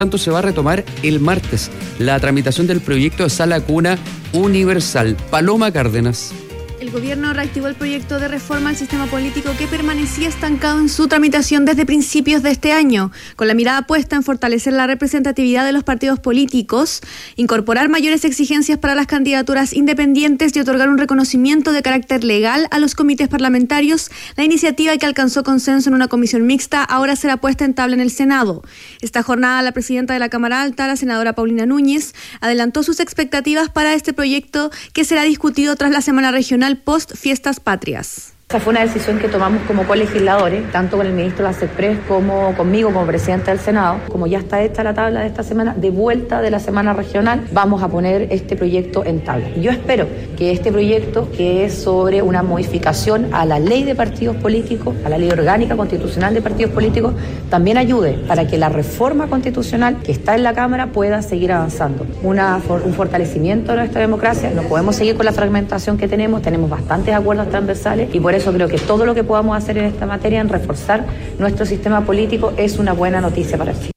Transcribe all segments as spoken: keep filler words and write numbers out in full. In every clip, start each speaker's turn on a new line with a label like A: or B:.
A: tanto, se va a retomar el martes la tramitación del proyecto de sala cuna universal. Paloma Cárdenas.
B: El gobierno reactivó el proyecto de reforma al sistema político que permanecía estancado en su tramitación desde principios de este año, con la mirada puesta en fortalecer la representatividad de los partidos políticos, incorporar mayores exigencias para las candidaturas independientes y otorgar un reconocimiento de carácter legal a los comités parlamentarios. La iniciativa, que alcanzó consenso en una comisión mixta, ahora será puesta en tabla en el Senado. Esta jornada, la presidenta de la Cámara Alta, la senadora Paulina Núñez, adelantó sus expectativas para este proyecto, que será discutido tras la semana regional post Fiestas Patrias.
C: Esa fue una decisión que tomamos como colegisladores, tanto con el ministro Lacepres como conmigo como presidenta del Senado. Como ya está hecha la tabla de esta semana, de vuelta de la semana regional, vamos a poner este proyecto en tabla. Y yo espero que este proyecto, que es sobre una modificación a la ley de partidos políticos, a la ley orgánica constitucional de partidos políticos, también ayude para que la reforma constitucional que está en la Cámara pueda seguir avanzando. Una, un fortalecimiento de nuestra democracia. No podemos seguir con la fragmentación que tenemos, tenemos bastantes acuerdos transversales y por eso Eso creo que todo lo que podamos hacer en esta materia, en reforzar nuestro sistema político, es una buena noticia para Chile.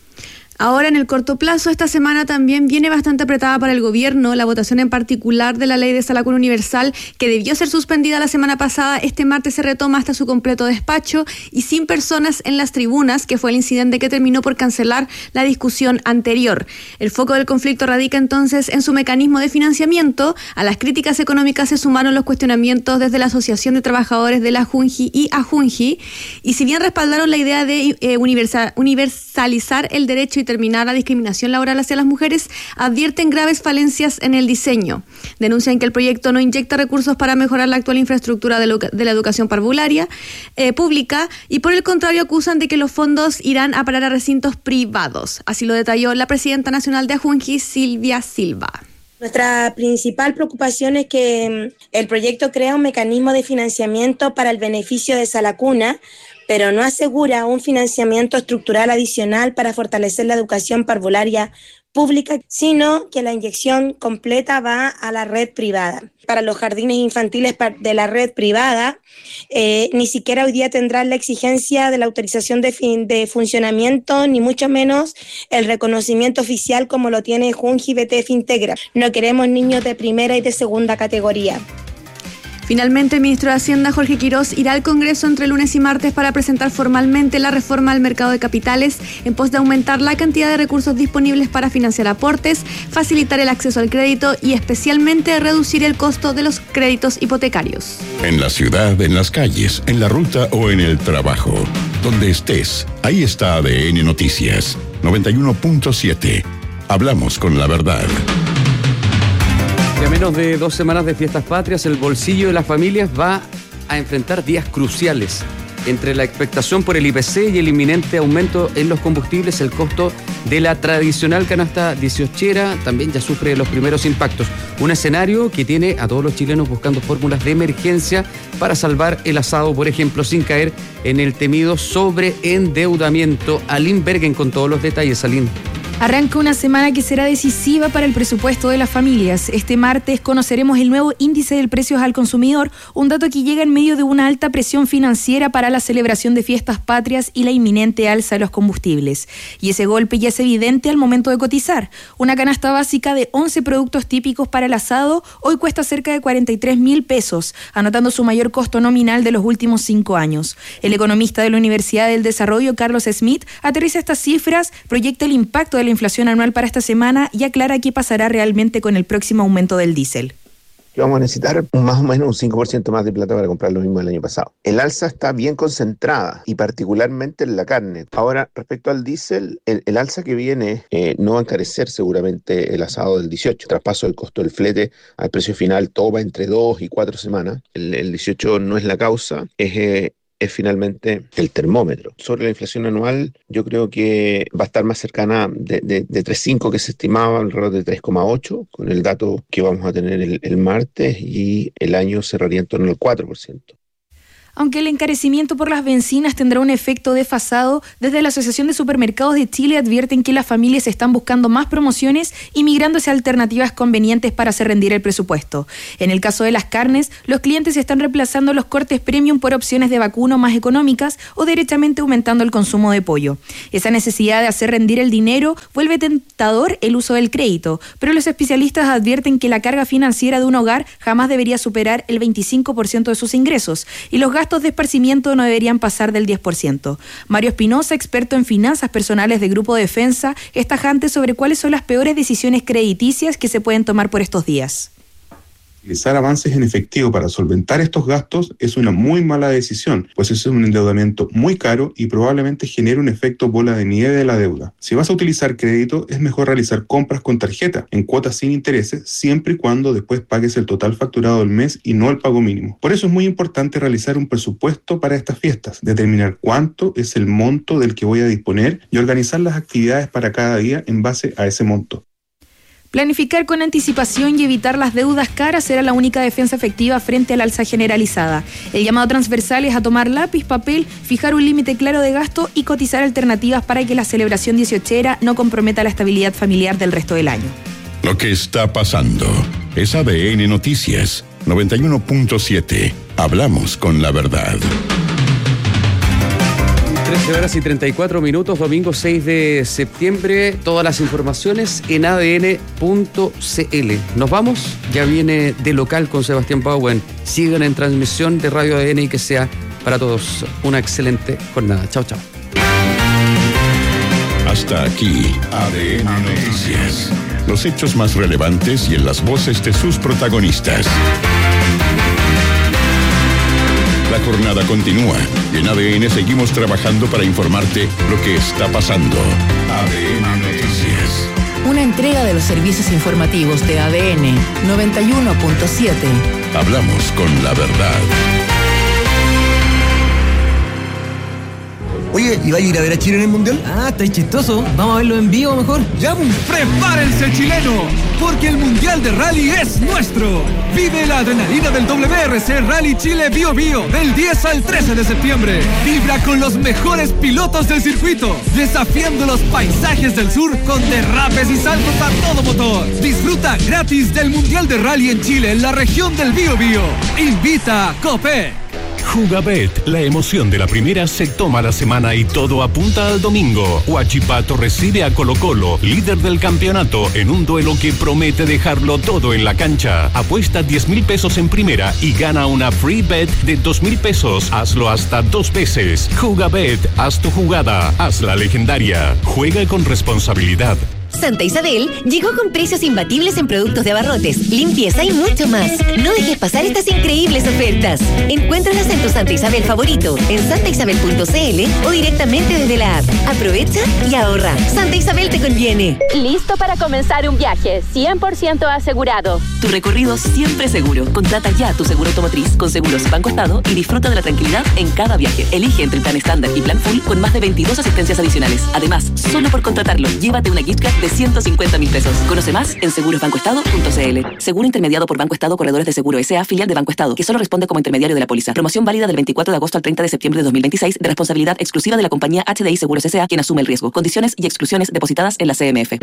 B: Ahora, en el corto plazo, esta semana también viene bastante apretada para el gobierno. La votación en particular de la ley de sala cuna universal, que debió ser suspendida la semana pasada, este martes se retoma hasta su completo despacho y sin personas en las tribunas, que fue el incidente que terminó por cancelar la discusión anterior. El foco del conflicto radica entonces en su mecanismo de financiamiento. A las críticas económicas se sumaron los cuestionamientos desde la Asociación de Trabajadores de la Junji y AJunji, y si bien respaldaron la idea de eh, universal, universalizar el derecho y terminar la discriminación laboral hacia las mujeres, advierten graves falencias en el diseño. Denuncian que el proyecto no inyecta recursos para mejorar la actual infraestructura de, lo, de la educación parvularia eh, pública, y por el contrario acusan de que los fondos irán a parar a recintos privados. Así lo detalló la presidenta nacional de AJunji, Silvia Silva.
D: Nuestra principal preocupación es que el proyecto crea un mecanismo de financiamiento para el beneficio de sala cuna, pero no asegura un financiamiento estructural adicional para fortalecer la educación parvularia pública, sino que la inyección completa va a la red privada. Para los jardines infantiles de la red privada, eh, ni siquiera hoy día tendrán la exigencia de la autorización de, fin, de funcionamiento, ni mucho menos el reconocimiento oficial como lo tiene Junji B T F Integra. No queremos niños de primera y de segunda categoría.
B: Finalmente, el ministro de Hacienda, Jorge Quirós, irá al Congreso entre lunes y martes para presentar formalmente la reforma al mercado de capitales en pos de aumentar la cantidad de recursos disponibles para financiar aportes, facilitar el acceso al crédito y especialmente reducir el costo de los créditos hipotecarios.
E: En la ciudad, en las calles, en la ruta o en el trabajo. Donde estés, ahí está A D N Noticias noventa y uno punto siete. Hablamos con la verdad.
A: A menos de dos semanas de Fiestas Patrias, el bolsillo de las familias va a enfrentar días cruciales. Entre la expectación por el I P C y el inminente aumento en los combustibles, el costo de la tradicional canasta dieciochera también ya sufre los primeros impactos. Un escenario que tiene a todos los chilenos buscando fórmulas de emergencia para salvar el asado, por ejemplo, sin caer en el temido sobreendeudamiento. Aline Bergen con todos los detalles. Aline.
F: Arranca una semana que será decisiva para el presupuesto de las familias. Este martes conoceremos el nuevo índice de precios al consumidor, un dato que llega en medio de una alta presión financiera para la celebración de Fiestas Patrias y la inminente alza de los combustibles. Y ese golpe ya es evidente al momento de cotizar. Una canasta básica de once productos típicos para el asado hoy cuesta cerca de cuarenta y tres mil pesos, anotando su mayor costo nominal de los últimos cinco años. El economista de la Universidad del Desarrollo, Carlos Smith, aterriza estas cifras, proyecta el impacto de la inflación anual para esta semana y aclara qué pasará realmente con el próximo aumento del diésel.
G: Vamos a necesitar más o menos un cinco por ciento más de plata para comprar lo mismo del año pasado. El alza está bien concentrada y particularmente en la carne. Ahora, respecto al diésel, el, el alza que viene eh, no va a encarecer seguramente el asado del dieciocho. Traspaso del costo del flete al precio final, todo va entre dos y cuatro semanas. El, el dieciocho no es la causa, es... Eh, es finalmente el termómetro. Sobre la inflación anual, yo creo que va a estar más cercana de, de, de tres coma cinco que se estimaba, alrededor de tres coma ocho, con el dato que vamos a tener el, el martes, y el año cerraría en torno al cuatro por ciento.
F: Aunque el encarecimiento por las bencinas tendrá un efecto desfasado, desde la Asociación de Supermercados de Chile advierten que las familias están buscando más promociones y migrando hacia alternativas convenientes para hacer rendir el presupuesto. En el caso de las carnes, los clientes están reemplazando los cortes premium por opciones de vacuno más económicas o derechamente aumentando el consumo de pollo. Esa necesidad de hacer rendir el dinero vuelve tentador el uso del crédito, pero los especialistas advierten que la carga financiera de un hogar jamás debería superar el veinticinco por ciento de sus ingresos y los gastos de esparcimiento no deberían pasar del diez por ciento. Mario Espinosa, experto en finanzas personales de Grupo Defensa, es tajante sobre cuáles son las peores decisiones crediticias que se pueden tomar por estos días.
H: Utilizar avances en efectivo para solventar estos gastos es una muy mala decisión, pues eso es un endeudamiento muy caro y probablemente genere un efecto bola de nieve de la deuda. Si vas a utilizar crédito, es mejor realizar compras con tarjeta, en cuotas sin intereses, siempre y cuando después pagues el total facturado del mes y no el pago mínimo. Por eso es muy importante realizar un presupuesto para estas fiestas, determinar cuánto es el monto del que voy a disponer y organizar las actividades para cada día en base a ese monto.
F: Planificar con anticipación y evitar las deudas caras será la única defensa efectiva frente a la alza generalizada. El llamado transversal es a tomar lápiz, papel, fijar un límite claro de gasto y cotizar alternativas para que la celebración dieciochera no comprometa la estabilidad familiar del resto del año.
E: Lo que está pasando es A D N Noticias noventa y uno punto siete. Hablamos con la verdad.
A: trece horas y treinta y cuatro minutos, domingo seis de septiembre. Todas las informaciones en A D N punto C L. Nos vamos, ya viene De Local con Sebastián Pauen. Sigan en transmisión de Radio A D N y que sea para todos una excelente jornada. Chao, chao.
E: Hasta aquí, A D N Noticias. Los hechos más relevantes y en las voces de sus protagonistas. La jornada continúa y en A D N seguimos trabajando para informarte lo que está pasando. A D N Noticias.
I: Una entrega de los servicios informativos de A D N noventa y uno punto siete.
E: Hablamos con la verdad.
J: Oye, ¿y va a ir a ver a Chile en el Mundial?
K: Ah, está chistoso. Vamos a verlo en vivo mejor.
J: ¡Ya, pues! ¡Prepárense, chilenos! Porque el Mundial de Rally es nuestro. Vive la adrenalina del W R C Rally Chile Bio Bio del diez al trece de septiembre. Vibra con los mejores pilotos del circuito, desafiando los paisajes del sur con derrapes y saltos a todo motor. Disfruta gratis del Mundial de Rally en Chile en la región del Bio Bio. Invita Copec.
L: Jugabet, la emoción de la primera se toma la semana y todo apunta al domingo. Huachipato recibe a Colo Colo, líder del campeonato, en un duelo que promete dejarlo todo en la cancha. Apuesta diez mil pesos en primera y gana una free bet de dos mil pesos. Hazlo hasta dos veces. Jugabet, haz tu jugada, hazla legendaria. Juega con responsabilidad.
M: Santa Isabel llegó con precios imbatibles en productos de abarrotes, limpieza y mucho más. No dejes pasar estas increíbles ofertas. Encuéntralas en tu Santa Isabel favorito, en santa isabel punto c l o directamente desde la app. Aprovecha y ahorra. Santa Isabel te conviene.
N: Listo para comenzar un viaje, cien por ciento asegurado.
O: Tu recorrido siempre seguro. Contrata ya tu seguro automotriz con Seguros Banco Estado y disfruta de la tranquilidad en cada viaje. Elige entre plan estándar y plan full con más de veintidós asistencias adicionales. Además, solo por contratarlo, llévate una gift card de ciento cincuenta mil pesos. Conoce más en seguros banco estado punto c l. Seguro intermediado por Banco Estado Corredores de Seguro S A, filial de Banco Estado, que solo responde como intermediario de la póliza. Promoción válida del veinticuatro de agosto al treinta de septiembre de dos mil veintiséis, de responsabilidad exclusiva de la compañía H D I Seguros S A, quien asume el riesgo. Condiciones y exclusiones depositadas en la C M F.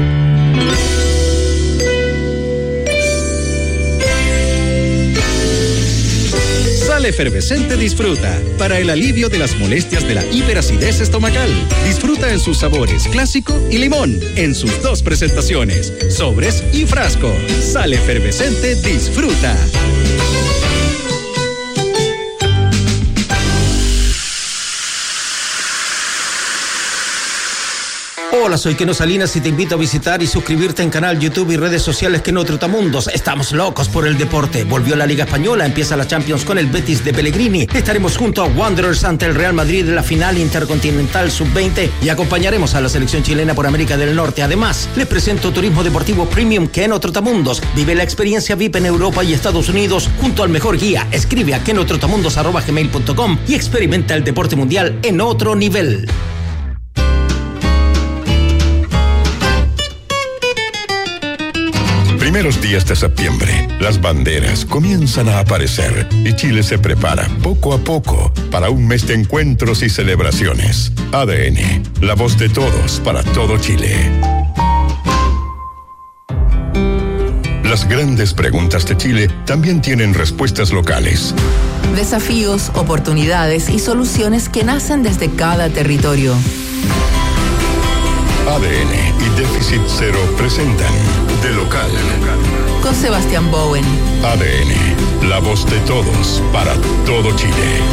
P: Sal Efervescente Disfruta, para el alivio de las molestias de la hiperacidez estomacal. Disfruta en sus sabores clásico y limón, en sus dos presentaciones, sobres y frasco. Sal Efervescente Disfruta.
Q: Hola, soy Keno Salinas y te invito a visitar y suscribirte en canal YouTube y redes sociales Keno Trotamundos. Estamos locos por el deporte. Volvió la Liga Española, empieza la Champions con el Betis de Pellegrini. Estaremos junto a Wanderers ante el Real Madrid en la final intercontinental sub veinte y acompañaremos a la selección chilena por América del Norte. Además, les presento Turismo Deportivo Premium Keno Trotamundos. Vive la experiencia V I P en Europa y Estados Unidos junto al mejor guía. Escribe a kenotrotamundos arroba gmail punto com y experimenta el deporte mundial en otro nivel.
E: primeros días de septiembre, las banderas comienzan a aparecer y Chile se prepara poco a poco para un mes de encuentros y celebraciones. A D N, la voz de todos para todo Chile. Las grandes preguntas de Chile también tienen respuestas locales.
I: Desafíos, oportunidades y soluciones que nacen desde cada territorio.
E: A D N y Déficit Cero presentan De Local.
I: Con Sebastián Bowen.
E: A D N, la voz de todos para todo Chile.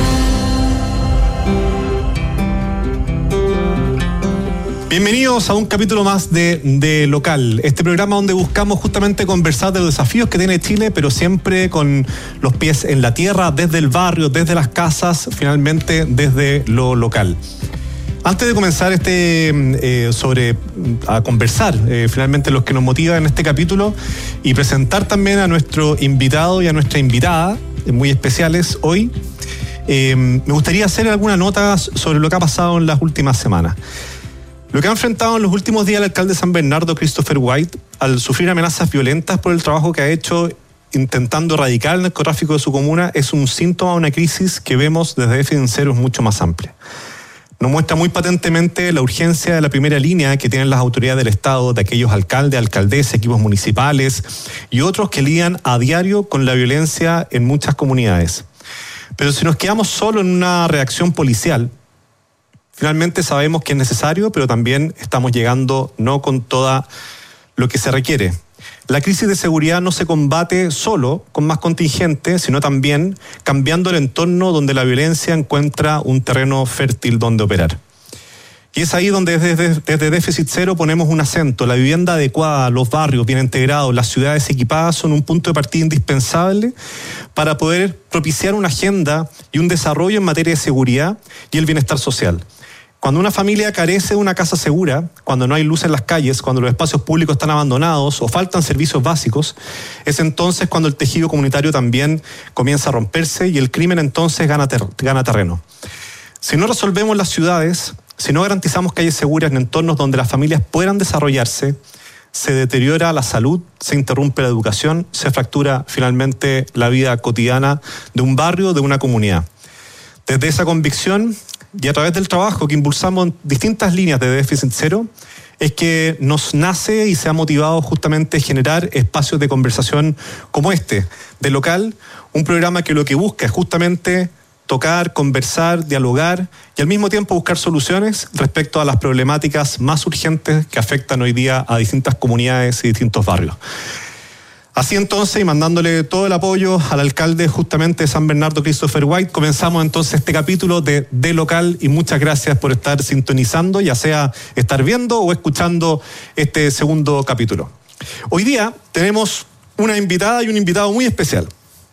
R: Bienvenidos a un capítulo más de, de Local, este programa donde buscamos justamente conversar de los desafíos que tiene Chile, pero siempre con los pies en la tierra, desde el barrio, desde las casas, finalmente desde lo local. Antes de comenzar este eh, sobre a conversar eh, finalmente los que nos motivan en este capítulo y presentar también a nuestro invitado y a nuestra invitada eh, muy especiales hoy, eh, me gustaría hacer alguna nota sobre lo que ha pasado en las últimas semanas. Lo que ha enfrentado en los últimos días el alcalde de San Bernardo, Christopher White, al sufrir amenazas violentas por el trabajo que ha hecho intentando erradicar el narcotráfico de su comuna, es un síntoma de una crisis que vemos desde Déficit Cero mucho más amplia. Nos muestra muy patentemente la urgencia de la primera línea que tienen las autoridades del Estado, de aquellos alcaldes, alcaldesas, equipos municipales y otros que lidian a diario con la violencia en muchas comunidades. Pero si nos quedamos solo en una reacción policial, finalmente sabemos que es necesario, pero también estamos llegando no con todo lo que se requiere. La crisis de seguridad no se combate solo con más contingente, sino también cambiando el entorno donde la violencia encuentra un terreno fértil donde operar. Y es ahí donde desde, desde Déficit Cero ponemos un acento. La vivienda adecuada, los barrios bien integrados, las ciudades equipadas son un punto de partida indispensable para poder propiciar una agenda y un desarrollo en materia de seguridad y el bienestar social. Cuando una familia carece de una casa segura, cuando no hay luz en las calles, cuando los espacios públicos están abandonados o faltan servicios básicos, es entonces cuando el tejido comunitario también comienza a romperse y el crimen entonces gana, ter- gana terreno. Si no resolvemos las ciudades, si no garantizamos calles seguras en entornos donde las familias puedan desarrollarse, se deteriora la salud, se interrumpe la educación, se fractura finalmente la vida cotidiana de un barrio, de una comunidad. Desde esa convicción y a través del trabajo que impulsamos en distintas líneas de Déficit Cero, es que nos nace y se ha motivado justamente generar espacios de conversación como este, de Local, un programa que lo que busca es justamente tocar, conversar, dialogar y al mismo tiempo buscar soluciones respecto a las problemáticas más urgentes que afectan hoy día a distintas comunidades y distintos barrios. Así entonces, y mandándole todo el apoyo al alcalde justamente de San Bernardo, Christopher White, comenzamos entonces este capítulo de De Local y muchas gracias por estar sintonizando, ya sea estar viendo o escuchando este segundo capítulo. Hoy día tenemos una invitada y un invitado muy especial.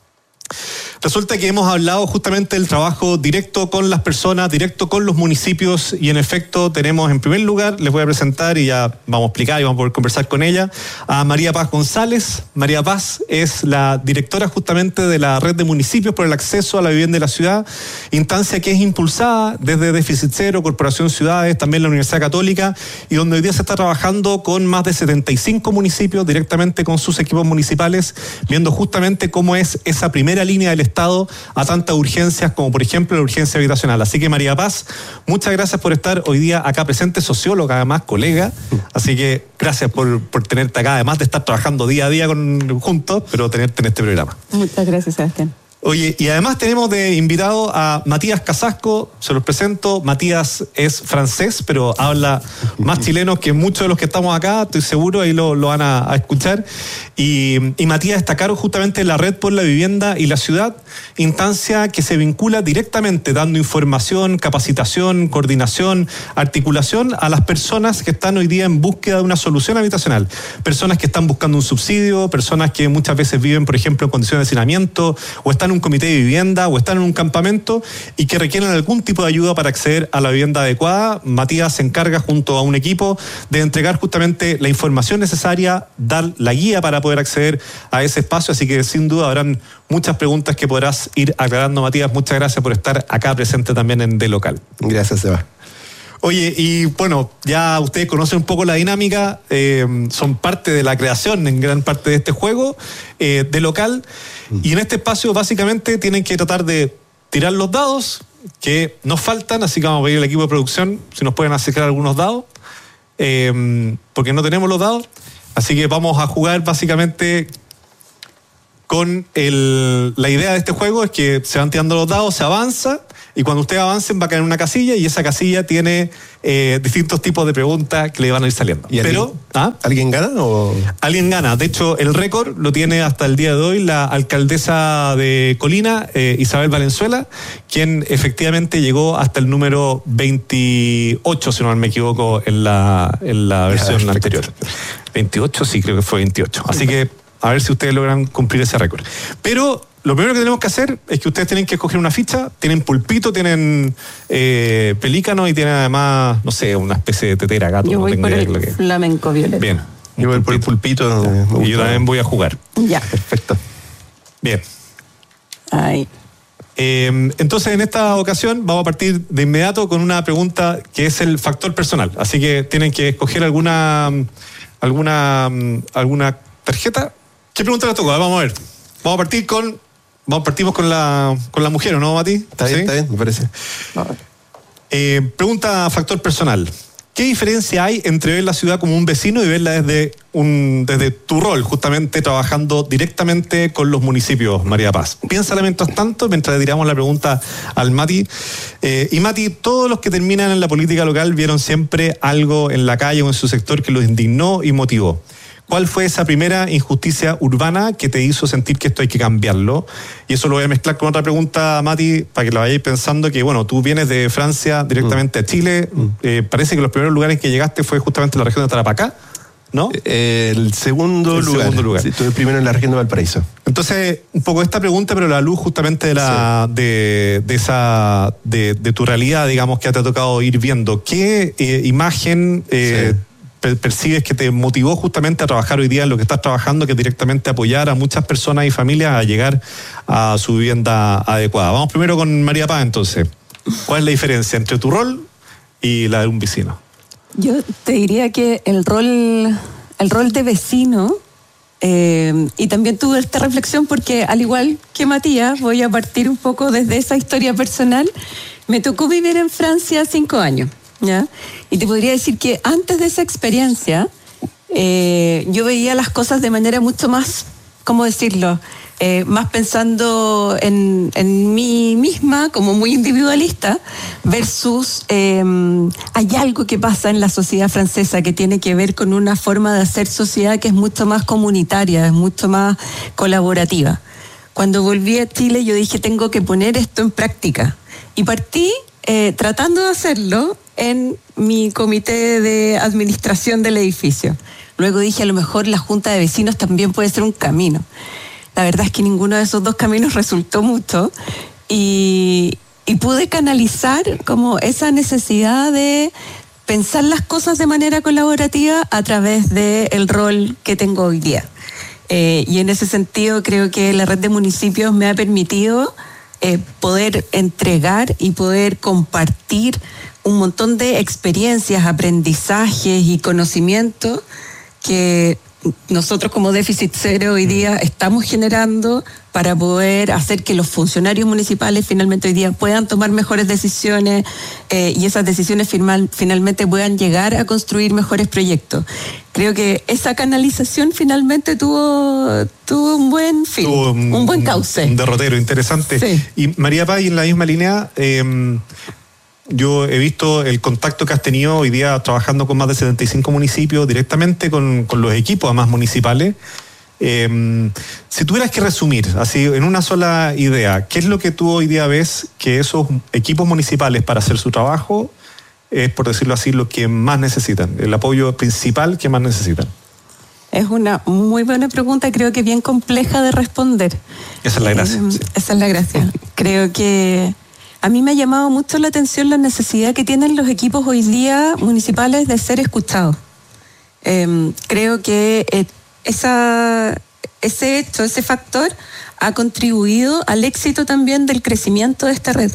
R: Resulta que hemos hablado justamente del trabajo directo con las personas, directo con los municipios y en efecto tenemos en primer lugar, les voy a presentar y ya vamos a explicar y vamos a poder conversar con ella, a María Paz González. María Paz es la directora justamente de la Red de Municipios por el Acceso a la Vivienda de la Ciudad, instancia que es impulsada desde Déficit Cero, Corporación Ciudades, también la Universidad Católica y donde hoy día se está trabajando con más de setenta y cinco municipios directamente con sus equipos municipales, viendo justamente cómo es esa primera línea del Estado a tantas urgencias como por ejemplo la urgencia habitacional. Así que María Paz, muchas gracias por estar hoy día acá presente, socióloga además, colega, así que gracias por, por tenerte acá, además de estar trabajando día a día con, juntos, pero tenerte en este programa.
S: Muchas gracias, Sebastián.
R: Oye, y además tenemos de invitado a Matías Casasco, se los presento. Matías es francés, pero habla más chileno que muchos de los que estamos acá, estoy seguro, ahí lo, lo van a, a escuchar. Y, y Matías está a cargo justamente de la Red por la Vivienda y la Ciudad, instancia que se vincula directamente dando información, capacitación, coordinación, articulación a las personas que están hoy día en búsqueda de una solución habitacional. Personas que están buscando un subsidio, personas que muchas veces viven, por ejemplo, en condiciones de hacinamiento, o están en un comité de vivienda, o están en un campamento y que requieren algún tipo de ayuda para acceder a la vivienda adecuada. Matías se encarga junto a un equipo de entregar justamente la información necesaria, dar la guía para poder acceder a ese espacio, así que sin duda habrán muchas preguntas que podrás ir aclarando, Matías. Muchas gracias por estar acá presente también en De Local.
T: Gracias, Seba.
R: Oye, y bueno, ya ustedes conocen un poco la dinámica, eh, son parte de la creación en gran parte de este juego eh, de local, y en este espacio básicamente tienen que tratar de tirar los dados que nos faltan, así que vamos a pedir al equipo de producción si nos pueden acercar algunos dados, eh, porque no tenemos los dados, así que vamos a jugar básicamente con el, la idea de este juego es que se van tirando los dados, se avanza, y cuando ustedes avancen va a caer una casilla, y esa casilla tiene eh, distintos tipos de preguntas que le van a ir saliendo.
S: ¿Y
R: Pero,
S: alguien,
R: ¿ah?
S: ¿alguien gana o...?
R: Alguien gana. De hecho, el récord lo tiene hasta el día de hoy la alcaldesa de Colina, eh, Isabel Valenzuela, quien efectivamente llegó hasta el número veintiocho, si no me equivoco, en la, en la versión ya, anterior. veintiocho, sí, creo que fue veintiocho. Así que a ver si ustedes logran cumplir ese récord. Pero lo primero que tenemos que hacer es que ustedes tienen que escoger una ficha, tienen pulpito, tienen eh, pelícano y tienen además, no sé, una especie de tetera, gato.
T: Yo
R: no
T: voy
R: tengo
T: por
R: idea
T: el
R: de lo que...
T: flamenco violeta.
R: Bien.
S: Yo voy por el pulpito.
R: Y yo también voy a jugar.
T: Ya.
S: Perfecto.
R: Bien.
T: Ay.
R: Eh, entonces, en esta ocasión vamos a partir de inmediato con una pregunta que es el factor personal. Así que tienen que escoger alguna alguna alguna tarjeta. ¿Qué pregunta les toca? Vamos a ver. Vamos a partir con vamos partimos con la con la mujer, ¿o no, Mati?
S: Está bien, ¿sí? Está bien, me parece.
R: Eh, pregunta factor personal. ¿Qué diferencia hay entre ver la ciudad como un vecino y verla desde un desde tu rol, justamente trabajando directamente con los municipios, María Paz? Piénsala mientras tanto, mientras le tiramos la pregunta al Mati. Eh, y Mati, todos los que terminan en la política local vieron siempre algo en la calle o en su sector que los indignó y motivó. ¿Cuál fue esa primera injusticia urbana que te hizo sentir que esto hay que cambiarlo? Y eso lo voy a mezclar con otra pregunta, Mati, para que la vayáis pensando, que bueno, tú vienes de Francia directamente mm. a Chile. Mm. Eh, parece que los primeros lugares en que llegaste fue justamente la región de Tarapacá, ¿no?
S: Eh, el segundo
R: el
S: lugar.
R: Segundo lugar.
S: Sí, estuve primero en la región de Valparaíso.
R: Entonces, un poco esta pregunta, pero a la luz justamente de la sí. de, de esa de, de tu realidad, digamos, que te ha tocado ir viendo. ¿Qué eh, imagen eh, sí. percibes que te motivó justamente a trabajar hoy día en lo que estás trabajando, que es directamente apoyar a muchas personas y familias a llegar a su vivienda adecuada? Vamos primero con María Paz, entonces. ¿Cuál es la diferencia entre tu rol y la de un vecino?
T: Yo te diría que el rol, el rol de vecino, eh, y también tuve esta reflexión porque al igual que Matías, voy a partir un poco desde esa historia personal. Me tocó vivir en Francia cinco años. ¿Ya? Y te podría decir que antes de esa experiencia eh, yo veía las cosas de manera mucho más, ¿cómo decirlo? Eh, más pensando en, en mí misma como muy individualista versus eh, hay algo que pasa en la sociedad francesa que tiene que ver con una forma de hacer sociedad que es mucho más comunitaria, es mucho más colaborativa. Cuando volví a Chile yo dije tengo que poner esto en práctica y partí eh, tratando de hacerlo en mi comité de administración del edificio. Luego dije, a lo mejor la junta de vecinos también puede ser un camino. La verdad es que ninguno de esos dos caminos resultó mucho y, y pude canalizar como esa necesidad de pensar las cosas de manera colaborativa a través del rol que tengo hoy día. Eh, y en ese sentido creo que la red de municipios me ha permitido eh, poder entregar y poder compartir un montón de experiencias, aprendizajes y conocimientos que nosotros como Déficit Cero hoy día estamos generando para poder hacer que los funcionarios municipales finalmente hoy día puedan tomar mejores decisiones eh, y esas decisiones final, finalmente puedan llegar a construir mejores proyectos. Creo que esa canalización finalmente tuvo, tuvo un buen fin, tuvo un, un buen cauce.
R: Un derrotero interesante.
T: Sí.
R: Y María Paz, en la misma línea, eh, yo he visto el contacto que has tenido hoy día trabajando con más de setenta y cinco municipios, directamente con, con los equipos además municipales. Eh, si tuvieras que resumir, así en una sola idea, ¿qué es lo que tú hoy día ves que esos equipos municipales para hacer su trabajo es, por decirlo así, lo que más necesitan, el apoyo principal que más necesitan?
T: Es una muy buena pregunta, creo que bien compleja de responder.
R: Esa es la gracia.
T: Eh,
R: sí.
T: Esa es la gracia. Creo que a mí me ha llamado mucho la atención la necesidad que tienen los equipos hoy día municipales de ser escuchados. Eh, creo que eh, esa, ese hecho, ese factor ha contribuido al éxito también del crecimiento de esta red.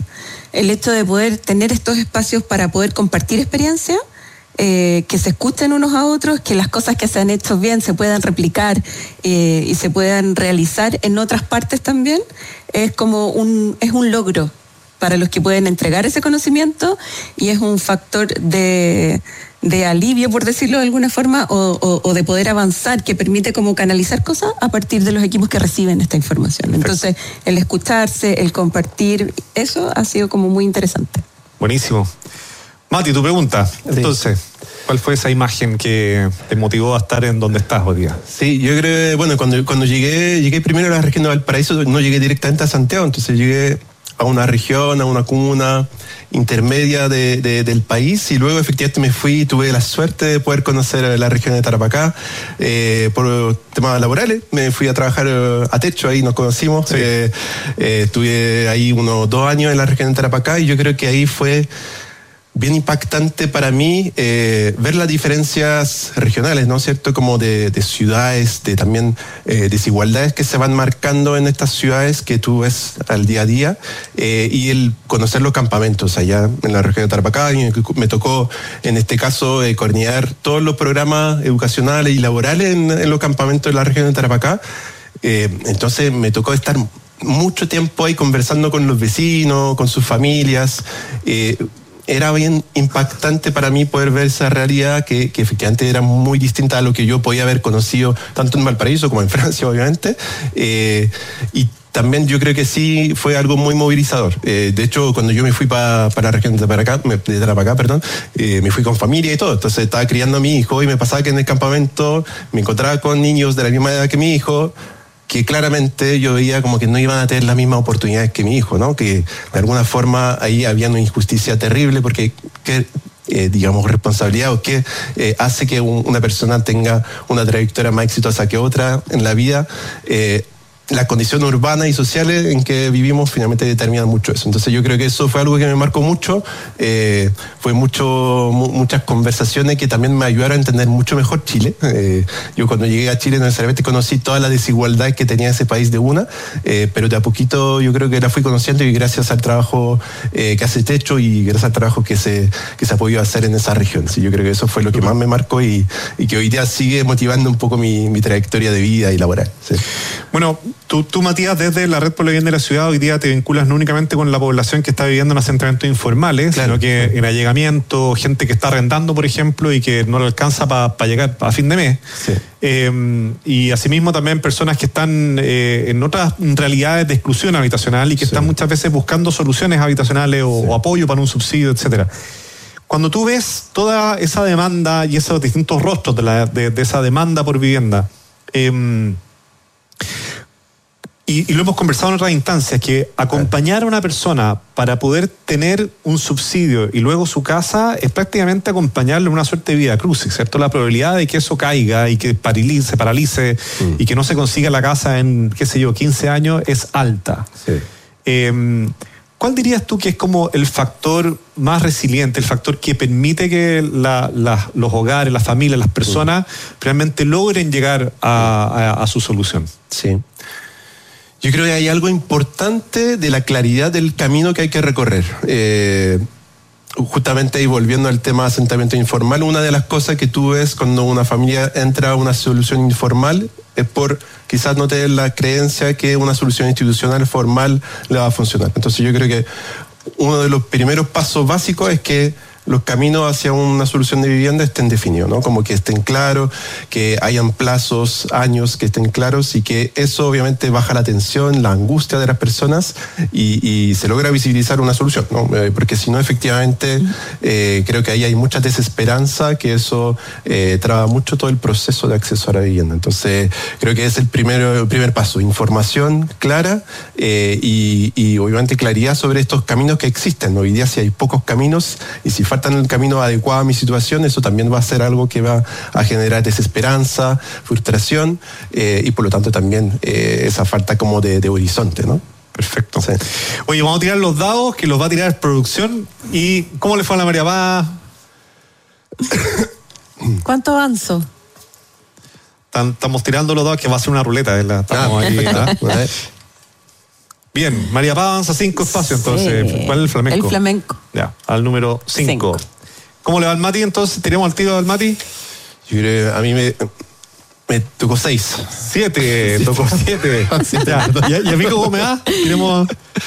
T: el hecho de poder tener estos espacios para poder compartir experiencias, eh, que se escuchen unos a otros, que las cosas que se han hecho bien se puedan replicar eh, y se puedan realizar en otras partes también, es como un, es un logro para los que pueden entregar ese conocimiento y es un factor de, de alivio, por decirlo de alguna forma, o, o, o de poder avanzar, que permite como canalizar cosas a partir de los equipos que reciben esta información. Entonces, el escucharse, el compartir, eso ha sido como muy interesante.
R: Buenísimo. Mati, tu pregunta. Entonces, ¿cuál fue esa imagen que te motivó a estar en donde estás hoy día?
S: Sí, yo creo que, bueno, cuando, cuando llegué, llegué primero a la región de Valparaíso, no llegué directamente a Santiago, entonces llegué a una región, a una comuna intermedia de, de, del país, y luego efectivamente me fui y tuve la suerte de poder conocer la región de Tarapacá eh, por temas laborales. Me fui a trabajar a Techo, ahí nos conocimos. Sí. Eh, eh, estuve ahí unos dos años en la región de Tarapacá y yo creo que ahí fue bien impactante para mí eh, ver las diferencias regionales, ¿no es cierto? Como de, de ciudades, de también eh, desigualdades que se van marcando en estas ciudades que tú ves al día a día, eh, y el conocer los campamentos allá en la región de Tarapacá. Y me tocó, en este caso, eh, coordinar todos los programas educacionales y laborales en, en los campamentos de la región de Tarapacá. Eh, entonces me tocó estar mucho tiempo ahí conversando con los vecinos, con sus familias. Eh, Era bien impactante para mí poder ver esa realidad que, que efectivamente era muy distinta a lo que yo podía haber conocido tanto en Valparaíso como en Francia, obviamente. Eh, y también yo creo que sí fue algo muy movilizador. Eh, de hecho, cuando yo me fui para pa la región de Tarapacá, de Tarapacá perdón, eh, me fui con familia y todo. Entonces estaba criando a mi hijo y me pasaba que en el campamento me encontraba con niños de la misma edad que mi hijo, que claramente yo veía como que no iban a tener las mismas oportunidades que mi hijo, ¿no? Que de alguna forma ahí había una injusticia terrible, porque que, eh, digamos, responsabilidad o qué eh, hace que un, una persona tenga una trayectoria más exitosa que otra en la vida. Eh, las condiciones urbanas y sociales en que vivimos finalmente determinan mucho eso. Entonces yo creo que eso fue algo que me marcó mucho. Eh, fue mucho, mu- muchas conversaciones que también me ayudaron a entender mucho mejor Chile. Eh, yo cuando llegué a Chile no necesariamente conocí toda la desigualdad que tenía ese país de una, eh, pero de a poquito yo creo que la fui conociendo, y gracias al trabajo eh, que hace Techo y gracias al trabajo que se, que se ha podido hacer en esa región. Sí, yo creo que eso fue lo que más me marcó y, y que hoy día sigue motivando un poco mi, mi trayectoria de vida y laboral. Sí.
R: Bueno, Tú, tú, Matías, desde la Red por el Bien de la Ciudad, hoy día te vinculas no únicamente con la población que está viviendo en asentamientos informales, claro, sino que en allegamiento, gente que está arrendando, por ejemplo, y que no le alcanza para pa llegar a fin de mes. Sí. Eh, y asimismo también personas que están eh, en otras realidades de exclusión habitacional y que sí. están muchas veces buscando soluciones habitacionales o, sí. o apoyo para un subsidio, etcétera. Cuando tú ves toda esa demanda y esos distintos rostros de, la, de, de esa demanda por vivienda, eh, Y, y lo hemos conversado en otras instancias, que acompañar a una persona para poder tener un subsidio y luego su casa es prácticamente acompañarle en una suerte de vida crucis, ¿cierto? La probabilidad de que eso caiga y que paralice, paralice mm. y que no se consiga la casa en, qué sé yo, quince años es alta. Sí. Eh, ¿Cuál dirías tú que es como el factor más resiliente, el factor que permite que la, la, los hogares, las familias, las personas mm. realmente logren llegar a, a, a su solución?
S: Sí. Yo creo que hay algo importante de la claridad del camino que hay que recorrer. Eh, justamente ahí volviendo al tema de asentamiento informal, una de las cosas que tú ves cuando una familia entra a una solución informal es por quizás no tener la creencia que una solución institucional formal le va a funcionar. Entonces yo creo que uno de los primeros pasos básicos es que los caminos hacia una solución de vivienda estén definidos, ¿no? Como que estén claros, que hayan plazos, años que estén claros, y que eso obviamente baja la tensión, la angustia de las personas y, y se logra visibilizar una solución, ¿no? Eh, porque si no, efectivamente, eh, creo que ahí hay mucha desesperanza, que eso eh, traba mucho todo el proceso de acceso a la vivienda. Entonces, creo que es el primer, el primer paso, información clara eh, y, y obviamente claridad sobre estos caminos que existen, ¿no? Hoy día si hay pocos caminos y si falta en el camino adecuado a mi situación, eso también va a ser algo que va a generar desesperanza, frustración eh, y por lo tanto también eh, esa falta como de, de horizonte, ¿no?
R: Perfecto. Sí. Oye, vamos a tirar los dados, que los va a tirar producción. ¿Y cómo le fue a la María Paz?
T: ¿Cuánto avanzo?
R: Estamos tirando los dados, que va a ser una ruleta. ¿Verdad? Estamos ah, ahí, ¿verdad? Bien, María Paz avanza cinco espacios, entonces. Sí. ¿Cuál es el flamenco?
T: El flamenco.
R: Ya, al número cinco. ¿Cómo le va al Mati entonces? ¿Tiremos al tiro al Mati?
S: Yo creo, a mí me, me tocó seis.
R: Siete, tocó siete. Ya, ¿y, ¿Y a mí cómo me va? Tiremos...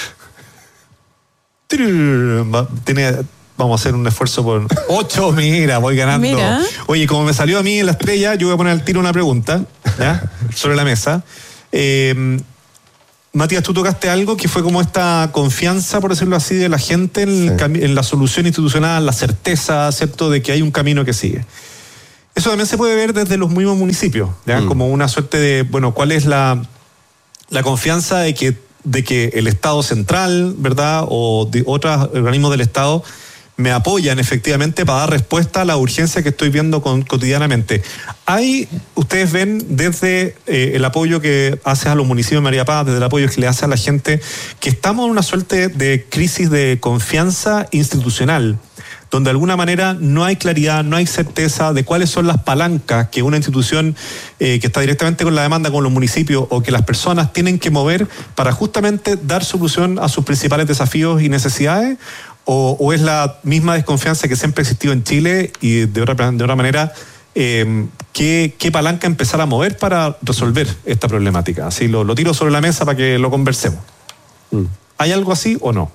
R: Tiene... Vamos a hacer un esfuerzo por ocho, mira, voy ganando. Mira. Oye, como me salió a mí en la estrella, yo voy a poner al tiro una pregunta, ¿ya? Sobre la mesa. Eh, Matías, tú tocaste algo que fue como esta confianza, por decirlo así, de la gente en, sí. el, en la solución institucional, la certeza, ¿cierto?, de que hay un camino que sigue. Eso también se puede ver desde los mismos municipios, ¿ya? Mm. Como una suerte de, bueno, ¿cuál es la, la confianza de que, de que el Estado central, ¿verdad?, o de otros organismos del Estado me apoyan efectivamente para dar respuesta a la urgencia que estoy viendo con, cotidianamente? Hay, ustedes ven desde eh, el apoyo que hace a los municipios de María Paz, desde el apoyo que le hace a la gente, que estamos en una suerte de crisis de confianza institucional, donde de alguna manera no hay claridad, no hay certeza de cuáles son las palancas que una institución eh, que está directamente con la demanda, con los municipios, o que las personas tienen que mover para justamente dar solución a sus principales desafíos y necesidades. O, o es la misma desconfianza que siempre ha existido en Chile y de otra, de otra manera, eh, ¿qué, ¿qué palanca empezar a mover para resolver esta problemática? Así lo, lo tiro sobre la mesa para que lo conversemos. Mm. ¿Hay algo así o no?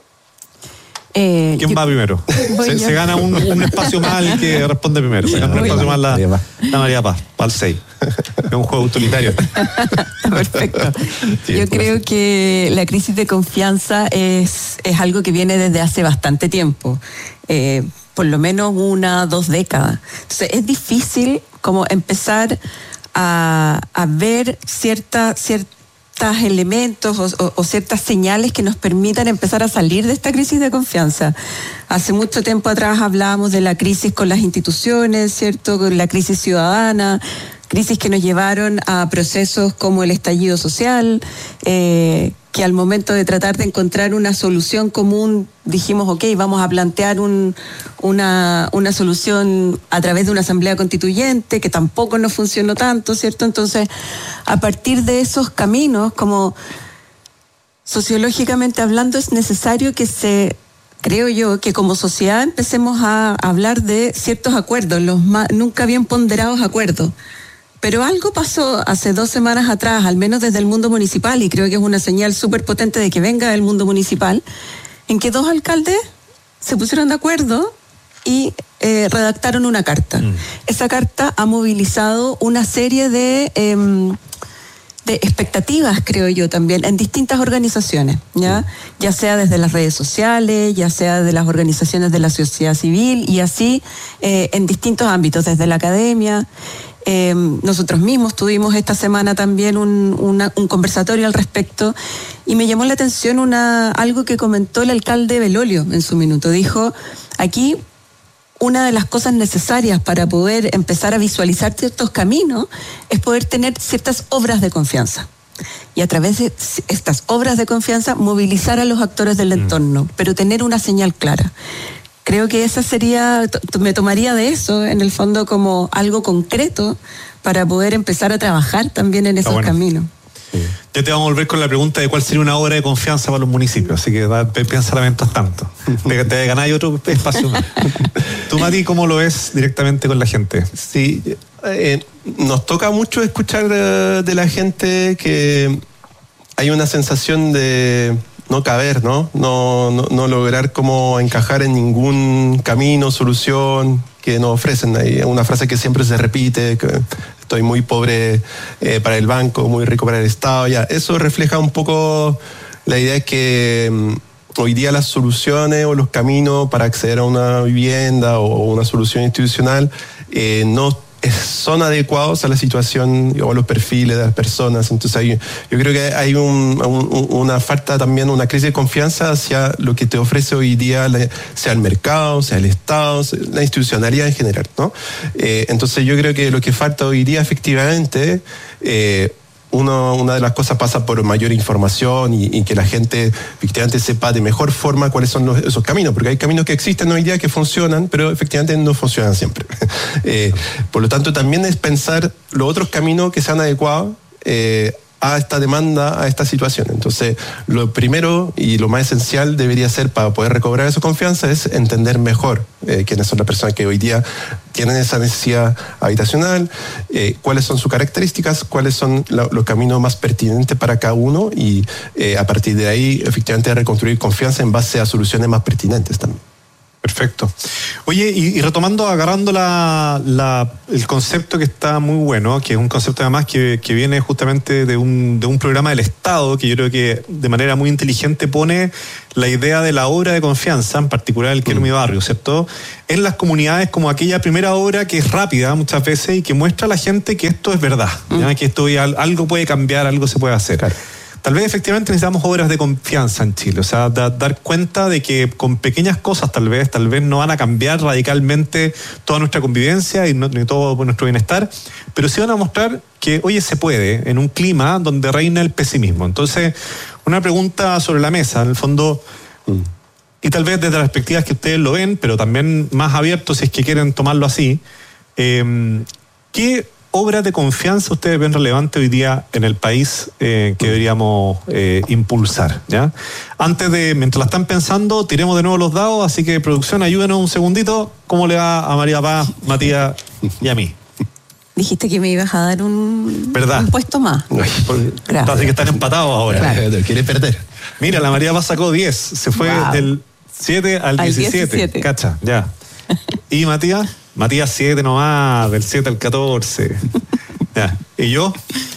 R: Eh, ¿Quién yo, va primero? Se, se gana un, un espacio más el que responde primero. Se gana un espacio más la, la María Paz, para el seis. Es un juego utilitario.
T: Perfecto. Sí, yo creo ser. que la crisis de confianza es, es algo que viene desde hace bastante tiempo. Eh, por lo menos una, dos décadas. Entonces es difícil como empezar a, a ver cierta, cierta elementos o, o, o ciertas señales que nos permitan empezar a salir de esta crisis de confianza. Hace mucho tiempo atrás hablábamos de la crisis con las instituciones, ¿cierto?, con la crisis ciudadana, crisis que nos llevaron a procesos como el estallido social, eh, que al momento de tratar de encontrar una solución común dijimos, ok, vamos a plantear un, una, una solución a través de una asamblea constituyente, que tampoco nos funcionó tanto, ¿cierto? Entonces, a partir de esos caminos, como sociológicamente hablando, es necesario que se, creo yo, que como sociedad empecemos a hablar de ciertos acuerdos, los más, nunca bien ponderados acuerdos. Pero algo pasó hace dos semanas atrás, al menos desde el mundo municipal, y creo que es una señal súper potente de que venga del mundo municipal, en que dos alcaldes se pusieron de acuerdo y eh, redactaron una carta. Mm. Esa carta ha movilizado una serie de, eh, de expectativas, creo yo también, en distintas organizaciones, ¿ya? Ya sea desde las redes sociales, ya sea de las organizaciones de la sociedad civil, y así eh, en distintos ámbitos, desde la academia. Eh, nosotros mismos tuvimos esta semana también un, una, un conversatorio al respecto, y me llamó la atención una, algo que comentó el alcalde Belolio en su minuto. Dijo, aquí una de las cosas necesarias para poder empezar a visualizar ciertos caminos es poder tener ciertas obras de confianza. Y a través de estas obras de confianza movilizar a los actores del entorno, pero tener una señal clara. Creo que esa sería, me tomaría de eso, en el fondo, como algo concreto para poder empezar a trabajar también en esos bueno. caminos.
R: Sí. Ya te vamos a volver con la pregunta de cuál sería una obra de confianza para los municipios, así que piénsala mientras tanto. Te, te ganáis otro espacio más. Tú, Mati, ¿cómo lo ves directamente con la gente?
S: Sí, eh, nos toca mucho escuchar de, de la gente que hay una sensación de no caber, ¿no? No, no, no lograr como encajar en ningún camino, solución que nos ofrecen. Hay una frase que siempre se repite, que estoy muy pobre eh, para el banco, muy rico para el Estado. Ya, eso refleja un poco la idea de que um, hoy día las soluciones o los caminos para acceder a una vivienda o una solución institucional eh, no son adecuados a la situación o a los perfiles de las personas. Entonces hay, yo creo que hay un, un, una falta también, una crisis de confianza hacia lo que te ofrece hoy día, sea el mercado, sea el Estado, sea la institucionalidad en general, ¿no? Eh, entonces yo creo que lo que falta hoy día efectivamente, eh, Uno, una de las cosas pasa por mayor información y, y que la gente efectivamente sepa de mejor forma cuáles son los, esos caminos, porque hay caminos que existen hoy día que funcionan, pero efectivamente no funcionan siempre. eh, por lo tanto, también es pensar los otros caminos que sean adecuados eh, a esta demanda, a esta situación. Entonces, lo primero y lo más esencial debería ser para poder recobrar esa confianza es entender mejor eh, quiénes son las personas que hoy día tienen esa necesidad habitacional, eh, cuáles son sus características, cuáles son la, los caminos más pertinentes para cada uno y eh, a partir de ahí efectivamente reconstruir confianza en base a soluciones más pertinentes también.
R: Perfecto. Oye, y, y retomando, agarrando la, la, el concepto que está muy bueno, que es un concepto además que, que viene justamente de un, de un programa del Estado, que yo creo que de manera muy inteligente pone la idea de la obra de confianza, en particular el Quiero mi barrio, ¿cierto? En las comunidades como aquella primera obra que es rápida muchas veces y que muestra a la gente que esto es verdad, ¿ya? Que esto algo puede cambiar, algo se puede hacer. Claro. Tal vez efectivamente necesitamos obras de confianza en Chile, o sea, da, dar cuenta de que con pequeñas cosas tal vez, tal vez no van a cambiar radicalmente toda nuestra convivencia y no, ni todo nuestro bienestar, pero sí van a mostrar que, oye, se puede en un clima donde reina el pesimismo. Entonces, una pregunta sobre la mesa, en el fondo, mm. y tal vez desde las perspectivas que ustedes lo ven, pero también más abiertos si es que quieren tomarlo así, eh, ¿qué obras de confianza ustedes ven relevante hoy día en el país eh, que deberíamos eh, impulsar? ¿Ya? Antes de, mientras la están pensando, tiremos de nuevo los dados, así que producción, ayúdenos un segundito. ¿Cómo le va a María Paz, Matías y a mí?
T: Dijiste que me ibas a dar un,
R: ¿verdad?
T: un puesto más.
R: Gracias. Así que están empatados ahora.
T: Claro.
S: ¿Quieres perder?
R: Mira, la María Paz sacó diez, se fue wow. del siete al, al diecisiete. diecisiete. Cacha, ya. ¿Y Matías? Matías siete nomás, del siete al catorce. Ya. ¿Y yo?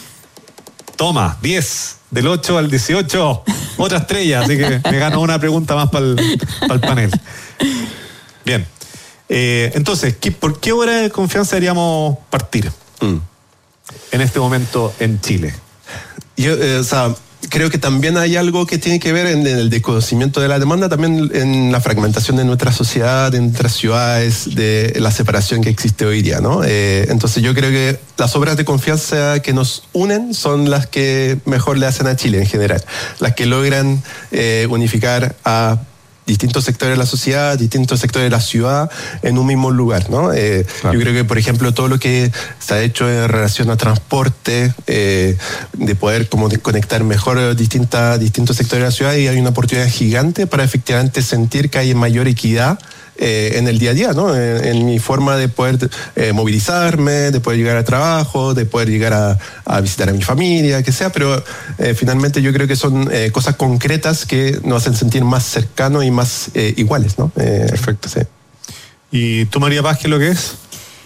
R: Toma, diez, del ocho al dieciocho. Otra estrella, así que me gano una pregunta más para el, para el panel. Bien. Eh, entonces, ¿qué, ¿por qué hora de confianza deberíamos partir mm. en este momento en Chile?
S: Yo, eh, o sea, creo que también hay algo que tiene que ver en, en el desconocimiento de la demanda, también en la fragmentación de nuestra sociedad, de nuestras ciudades, de la separación que existe hoy día, ¿no? Eh, entonces yo creo que las obras de confianza que nos unen son las que mejor le hacen a Chile en general, las que logran eh, unificar a distintos sectores de la sociedad, distintos sectores de la ciudad en un mismo lugar, ¿no? Eh, claro. Yo creo que, por ejemplo, todo lo que se ha hecho en relación a transporte, eh, de poder como de conectar mejor distintas, distintos sectores de la ciudad, y hay una oportunidad gigante para efectivamente sentir que hay mayor equidad Eh, en el día a día, ¿no? En, en mi forma de poder eh, movilizarme, de poder llegar al trabajo, de poder llegar a, a visitar a mi familia, que sea, pero eh, finalmente yo creo que son eh, cosas concretas que nos hacen sentir más cercanos y más eh, iguales, ¿no? Eh, Perfecto, sí.
R: ¿Y tú, María Paz, qué es lo que es?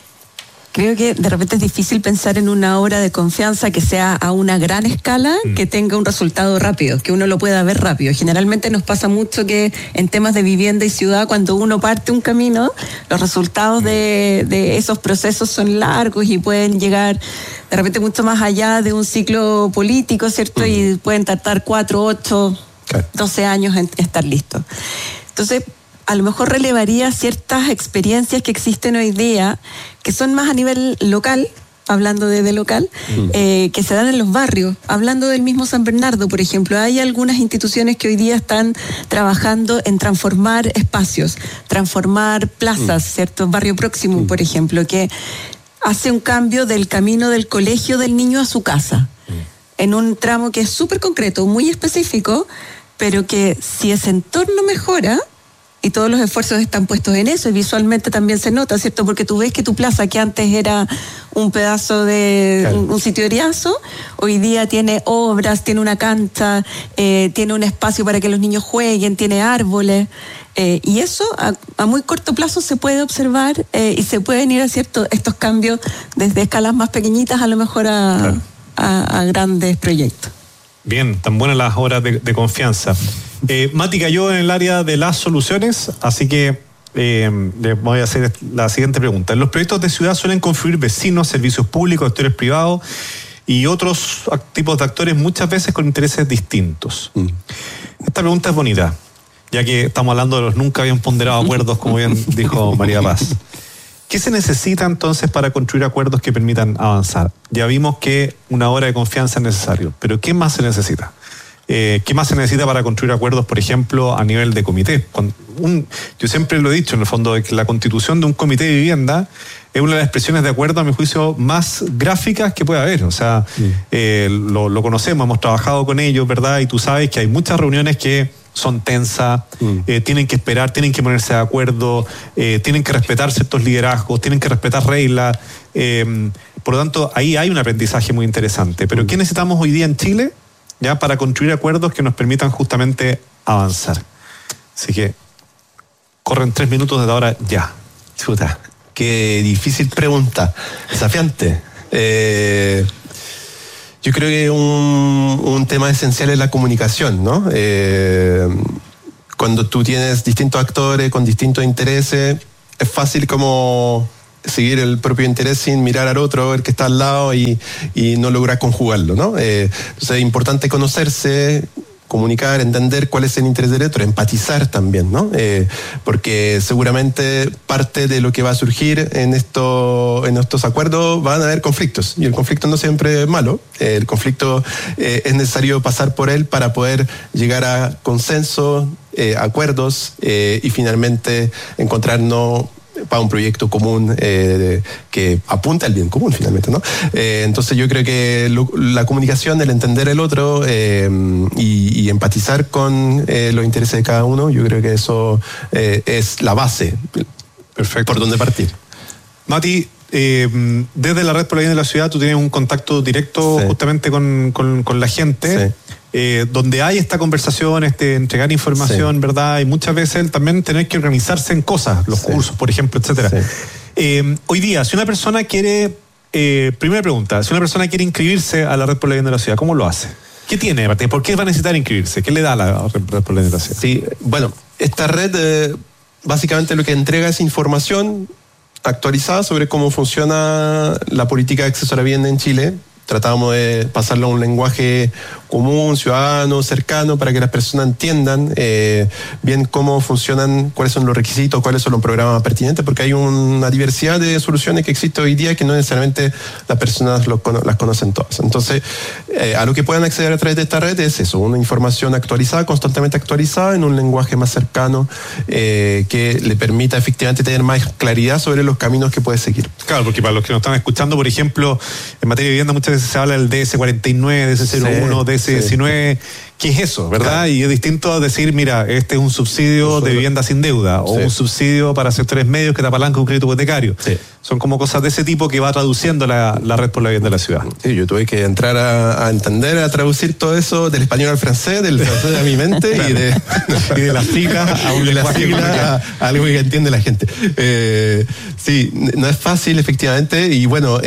T: Creo que de repente es difícil pensar en una obra de confianza que sea a una gran escala, mm. que tenga un resultado rápido, que uno lo pueda ver rápido. Generalmente nos pasa mucho que en temas de vivienda y ciudad, cuando uno parte un camino, los resultados de, de esos procesos son largos y pueden llegar de repente mucho más allá de un ciclo político, ¿cierto? Mm. Y pueden tardar cuatro, ocho, okay. doce años en estar listos. Entonces, a lo mejor relevaría ciertas experiencias que existen hoy día, que son más a nivel local, hablando de, de local, mm. eh, que se dan en los barrios. Hablando del mismo San Bernardo, por ejemplo, hay algunas instituciones que hoy día están trabajando en transformar espacios, transformar plazas, mm. ¿cierto? Barrio Próximo, mm. por ejemplo, que hace un cambio del camino del colegio del niño a su casa, mm. en un tramo que es súper concreto, muy específico, pero que si ese entorno mejora, y todos los esfuerzos están puestos en eso, y visualmente también se nota, ¿cierto? Porque tú ves que tu plaza, que antes era un pedazo de claro. un, un sitio eriazo, hoy día tiene obras, tiene una cancha, eh, tiene un espacio para que los niños jueguen, tiene árboles, eh, y eso a, a muy corto plazo se puede observar eh, y se pueden ir a cierto, estos cambios desde escalas más pequeñitas a lo mejor a, claro. a, a grandes proyectos.
R: Bien, tan buenas las obras de, de confianza. Eh, Mati cayó en el área de las soluciones, así que eh, le voy a hacer la siguiente pregunta. En los proyectos de ciudad suelen confluir vecinos, servicios públicos, actores privados y otros tipos de actores, muchas veces con intereses distintos. Mm. Esta pregunta es bonita, ya que estamos hablando de los nunca bien ponderados acuerdos, como bien dijo María Paz. ¿Qué se necesita entonces para construir acuerdos que permitan avanzar? Ya vimos que una obra de confianza es necesario, pero ¿qué más se necesita? Eh, ¿Qué más se necesita para construir acuerdos, por ejemplo, a nivel de comité? Con un, yo siempre lo he dicho, en el fondo, de que la constitución de un comité de vivienda es una de las expresiones de acuerdo, a mi juicio, más gráficas que puede haber. O sea, sí. eh, lo, lo conocemos, hemos trabajado con ellos, ¿verdad? Y tú sabes que hay muchas reuniones que son tensas, mm. eh, tienen que esperar, tienen que ponerse de acuerdo, eh, tienen que respetar ciertos liderazgos, tienen que respetar reglas. Eh, por lo tanto, ahí hay un aprendizaje muy interesante. Pero mm. ¿qué necesitamos hoy día en Chile ya para construir acuerdos que nos permitan justamente avanzar? Así que corren tres minutos desde ahora ya.
S: Chuta, qué difícil pregunta, desafiante. Eh... Yo creo que un, un tema esencial es la comunicación, ¿no? Eh, cuando tú tienes distintos actores con distintos intereses, es fácil como seguir el propio interés sin mirar al otro, el que está al lado, y, y no lograr conjugarlo, ¿no? Eh, entonces es importante conocerse, comunicar, entender cuál es el interés del otro, empatizar también, ¿no? Eh, porque seguramente parte de lo que va a surgir en, esto, en estos acuerdos van a haber conflictos, y el conflicto no siempre es malo. Eh, el conflicto eh, es necesario pasar por él para poder llegar a consenso, eh, acuerdos eh, y finalmente encontrarnos para un proyecto común eh, que apunta al bien común finalmente, ¿no? Eh, entonces yo creo que lo, la comunicación, el entender el otro eh, y, y empatizar con eh, los intereses de cada uno, yo creo que eso eh, es la base. Perfecto. Por donde partir.
R: Mati, eh, desde la Red por la Vivienda de la Ciudad tú tienes un contacto directo sí. justamente con, con, con la gente. Sí. Eh, donde hay esta conversación, este entregar información, sí. ¿verdad? Y muchas veces también tener que organizarse en cosas, los sí. cursos, por ejemplo, etcétera. Sí. Eh, hoy día, si una persona quiere, eh, primera pregunta, si una persona quiere inscribirse a la Red por la Vivienda de la Ciudad, ¿cómo lo hace? ¿Qué tiene? ¿Por qué va a necesitar inscribirse? ¿Qué le da a la Red por la Vivienda de la Ciudad?
S: Sí, bueno, esta red eh, básicamente lo que entrega es información actualizada sobre cómo funciona la política de acceso a la vivienda en Chile. Tratamos de pasarlo a un lenguaje común, ciudadano, cercano, para que las personas entiendan eh, bien cómo funcionan, cuáles son los requisitos, cuáles son los programas pertinentes, porque hay una diversidad de soluciones que existe hoy día que no necesariamente las personas lo, las conocen todas. Entonces, eh, a lo que puedan acceder a través de esta red es eso, una información actualizada, constantemente actualizada, en un lenguaje más cercano, eh, que le permita efectivamente tener más claridad sobre los caminos que puede seguir.
R: Claro, porque para los que nos están escuchando, por ejemplo, en materia de vivienda muchas veces se habla del D S cuarenta y nueve, D S cero uno, sí, D S diecinueve, sí. ¿Qué es eso, verdad? Claro. Y es distinto a decir, mira, este es un subsidio de vivienda sin deuda, o sí. un subsidio para sectores medios que te apalanca un crédito hipotecario. Sí. Son como cosas de ese tipo que va traduciendo la, la Red por la Vivienda de la Ciudad.
S: Sí, yo tuve que entrar a, a entender, a traducir todo eso del español al francés, del francés a mi mente, claro. y, de,
R: y de las siglas a un lenguaje
S: a, a algo que entiende la gente. Eh, sí, no es fácil, efectivamente, y bueno,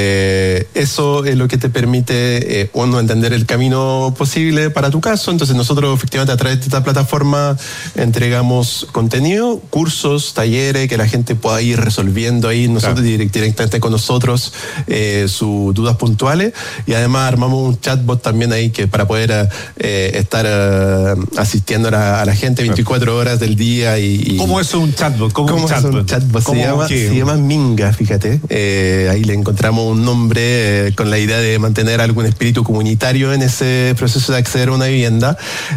S: eh, eso es lo que te permite, eh, uno, entender el camino posible para tu caso. Entonces nosotros efectivamente a través de esta plataforma entregamos contenido, cursos, talleres, que la gente pueda ir resolviendo ahí nosotros, claro. directamente con nosotros eh, sus dudas puntuales, y además armamos un chatbot también ahí que para poder eh, estar eh, asistiendo a la, a la gente veinticuatro horas del día. Y, y
R: ¿Cómo es un chatbot? ¿Cómo,
S: ¿Cómo un chatbot? Es un chatbot? Se llama, se llama Minga, fíjate. Eh, ahí le encontramos un nombre eh, con la idea de mantener algún espíritu comunitario en ese proceso de acceder a una vivienda.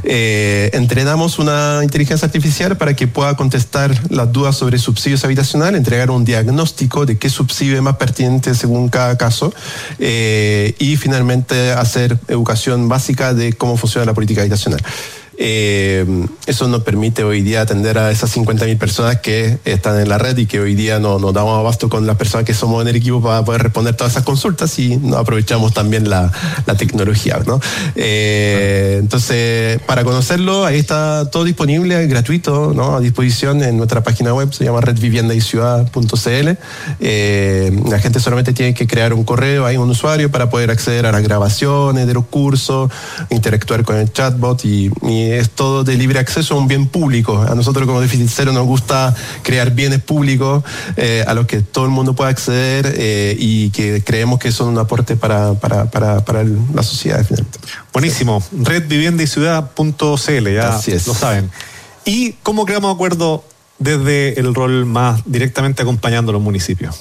S: Eh, entrenamos una inteligencia artificial para que pueda contestar las dudas sobre subsidios habitacionales, entregar un diagnóstico de qué subsidio es más pertinente según cada caso, eh, y finalmente hacer educación básica de cómo funciona la política habitacional. Eh, eso nos permite hoy día atender a esas cincuenta mil personas que están en la red y que hoy día no nos damos abasto con las personas que somos en el equipo para poder responder todas esas consultas, y nos aprovechamos también la, la tecnología, ¿no? Eh, entonces, para conocerlo, ahí está todo disponible, gratuito, ¿no? A disposición en nuestra página web, se llama red vivienda y ciudad punto c l. Eh, la gente solamente tiene que crear un correo, hay un usuario para poder acceder a las grabaciones de los cursos, interactuar con el chatbot, y, y es todo de libre acceso a un bien público. A nosotros como Déficit Cero nos gusta crear bienes públicos eh, a los que todo el mundo pueda acceder, eh, y que creemos que son un aporte para, para, para, para el, la sociedad finalmente.
R: Buenísimo. Sí. red vivienda y ciudad punto c l, ya lo saben. ¿Y cómo creamos acuerdo desde el rol más directamente acompañando a los municipios?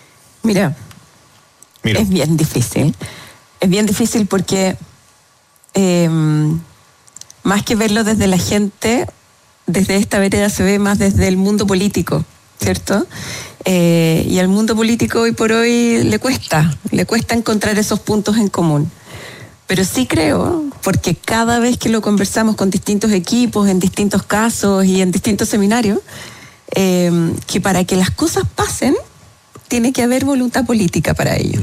T: Mira, Mira, es bien difícil. Es bien difícil porque eh, más que verlo desde la gente, desde esta vereda se ve más desde el mundo político, ¿cierto? Eh, y al mundo político hoy por hoy le cuesta, le cuesta encontrar esos puntos en común. Pero sí creo, porque cada vez que lo conversamos con distintos equipos, en distintos casos y en distintos seminarios, eh, que para que las cosas pasen, tiene que haber voluntad política para ello.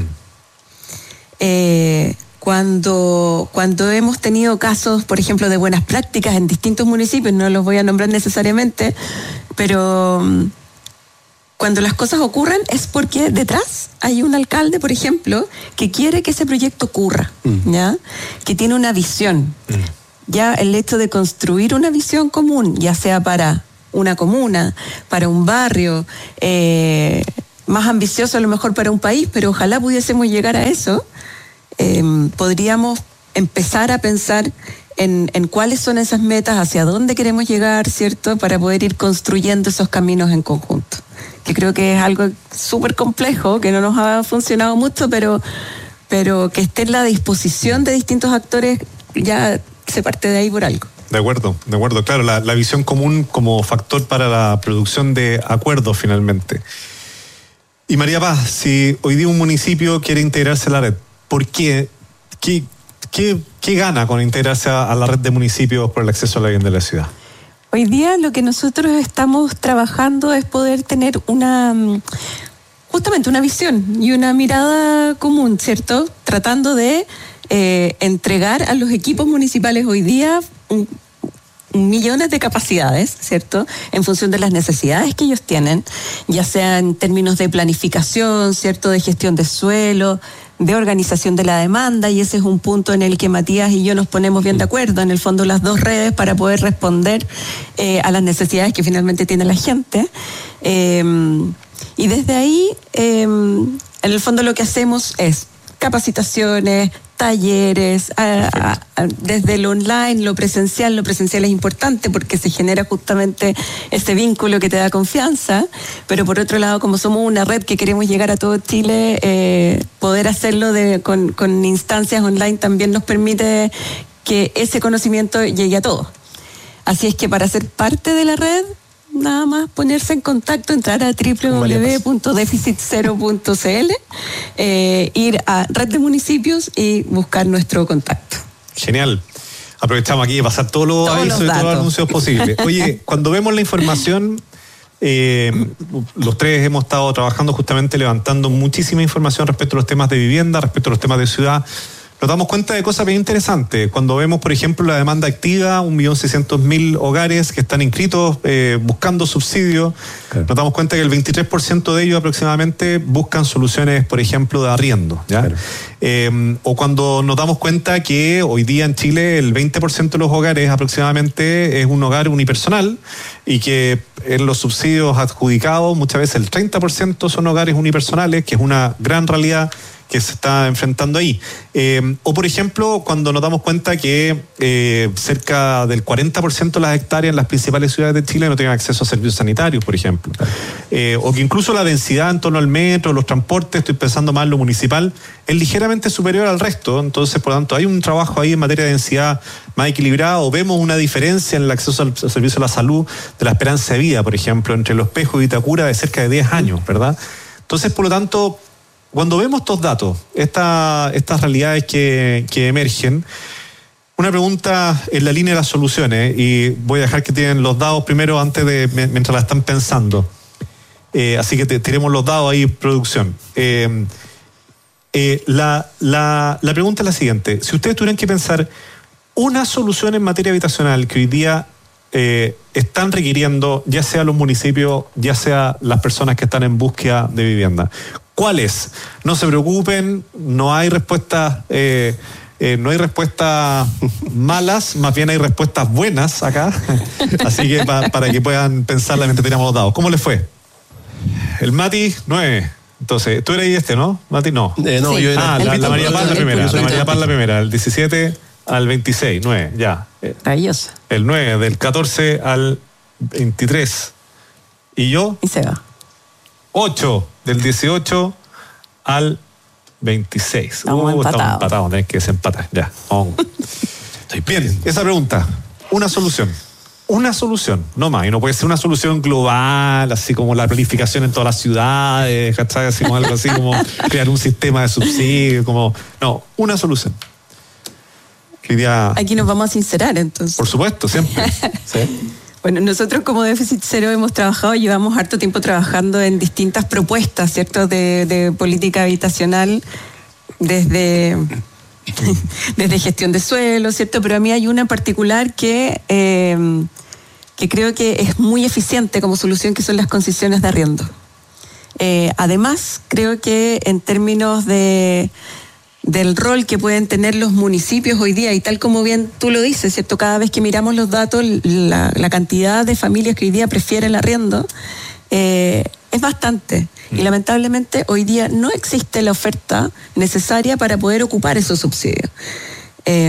T: Eh, cuando, cuando hemos tenido casos, por ejemplo, de buenas prácticas en distintos municipios, no los voy a nombrar necesariamente, pero cuando las cosas ocurren es porque detrás hay un alcalde, por ejemplo, que quiere que ese proyecto ocurra, mm. ¿ya? Que tiene una visión. Mm. Ya el hecho de construir una visión común, ya sea para una comuna, para un barrio, eh, más ambicioso a lo mejor para un país, pero ojalá pudiésemos llegar a eso, eh, podríamos empezar a pensar en, en cuáles son esas metas, hacia dónde queremos llegar, ¿cierto? Para poder ir construyendo esos caminos en conjunto. Que creo que es algo súper complejo, que no nos ha funcionado mucho, pero, pero que esté en la disposición de distintos actores, ya se parte de ahí por algo.
R: De acuerdo, de acuerdo. Claro, la, la visión común como factor para la producción de acuerdos finalmente. Y María Paz, si hoy día un municipio quiere integrarse a la red, ¿por qué? ¿Qué, qué, qué gana con integrarse a, a la red de municipios por el acceso a la vivienda de la ciudad?
T: Hoy día lo que nosotros estamos trabajando es poder tener una, justamente una visión y una mirada común, ¿cierto? Tratando de eh, entregar a los equipos municipales hoy día un, un millones de capacidades, ¿cierto? En función de las necesidades que ellos tienen, ya sea en términos de planificación, ¿cierto? De gestión de suelo, de organización de la demanda, y ese es un punto en el que Matías y yo nos ponemos bien de acuerdo, en el fondo las dos redes, para poder responder eh, a las necesidades que finalmente tiene la gente. Eh, y desde ahí, eh, en el fondo lo que hacemos es capacitaciones, talleres, a, a, a, desde lo online, lo presencial. Lo presencial es importante porque se genera justamente ese vínculo que te da confianza, pero por otro lado, como somos una red que queremos llegar a todo Chile, eh, poder hacerlo de, con, con instancias online también nos permite que ese conocimiento llegue a todos. Así es que para ser parte de la red, nada más ponerse en contacto, entrar a doble u doble u doble u punto déficit cero punto c l, eh, ir a Red de Municipios y buscar nuestro contacto.
R: Genial. Aprovechamos aquí de pasar todos los
T: todos
R: avisos
T: los
R: y todos los anuncios posibles. Oye, cuando vemos la información, eh, los tres hemos estado trabajando justamente levantando muchísima información respecto a los temas de vivienda, respecto a los temas de ciudad. Nos damos cuenta de cosas bien interesantes. Cuando vemos, por ejemplo, la demanda activa, un millón seiscientos mil hogares que están inscritos eh, buscando subsidios, claro. Nos damos cuenta que el veintitrés por ciento de ellos aproximadamente buscan soluciones, por ejemplo, de arriendo, ¿ya? Claro. Eh, o cuando nos damos cuenta que hoy día en Chile el veinte por ciento de los hogares aproximadamente es un hogar unipersonal, y que en los subsidios adjudicados muchas veces el treinta por ciento son hogares unipersonales, que es una gran realidad que se está enfrentando ahí. Eh, o por ejemplo, cuando nos damos cuenta que eh, cerca del cuarenta por ciento de las hectáreas en las principales ciudades de Chile no tienen acceso a servicios sanitarios, por ejemplo. Eh, o que incluso la densidad en torno al metro, los transportes, estoy pensando más en lo municipal, es ligeramente superior al resto. Entonces, por lo tanto, hay un trabajo ahí en materia de densidad más equilibrado, o vemos una diferencia en el acceso al servicio de la salud de la esperanza de vida, por ejemplo, entre Los Pejos y Vitacura de cerca de diez años, ¿verdad? Entonces, por lo tanto, cuando vemos estos datos, esta, estas realidades que, que emergen, una pregunta en la línea de las soluciones, y voy a dejar que tienen los dados primero antes de, mientras la están pensando. Eh, así que te, tiremos los dados ahí, producción. Eh, eh, la, la, la pregunta es la siguiente: si ustedes tuvieran que pensar una solución en materia habitacional que hoy día eh, están requiriendo, ya sea los municipios, ya sea las personas que están en búsqueda de vivienda, ¿cuál es? No se preocupen, no hay respuestas, eh, eh, no hay respuestas malas, más bien hay respuestas buenas acá. Así que pa, para que puedan pensarla mientras tiramos los dados. ¿Cómo les fue? El Mati, nueve. Entonces, tú eres este, ¿no? Mati, no.
S: Eh, no, sí. yo era
R: Ah,
S: el
R: la, la María Paz la primera. La María Paz la primera, el diecisiete al veintiséis, nueve, ya.
T: Maravilloso.
R: El nueve, del catorce al veintitrés. ¿Y yo?
T: Y se va.
R: ocho, del dieciocho al veintiséis.
T: Estamos
R: uh,
T: empatados.
R: Estamos empatados, tenés que desempatar. Ya, vamos. Estoy bien. Esa pregunta, una solución. Una solución, no más. Y no puede ser una solución global, así como la planificación en todas las ciudades, ¿cachai? Así como algo así como crear un sistema de subsidio, como... No, una solución. Que día...
T: Aquí nos vamos a sincerar, entonces.
R: Por supuesto, siempre. Sí.
T: Bueno, nosotros como Déficit Cero hemos trabajado, llevamos harto tiempo trabajando en distintas propuestas, ¿cierto?, de, de política habitacional, desde... desde gestión de suelo, ¿cierto? Pero a mí hay una en particular que, eh, que creo que es muy eficiente como solución, que son las concesiones de arriendo. Eh, además, creo que en términos de, del rol que pueden tener los municipios hoy día, y tal como bien tú lo dices, ¿cierto? Cada vez que miramos los datos, la, la cantidad de familias que hoy día prefieren el arriendo eh, es bastante. Y lamentablemente hoy día no existe la oferta necesaria para poder ocupar esos subsidios. Eh,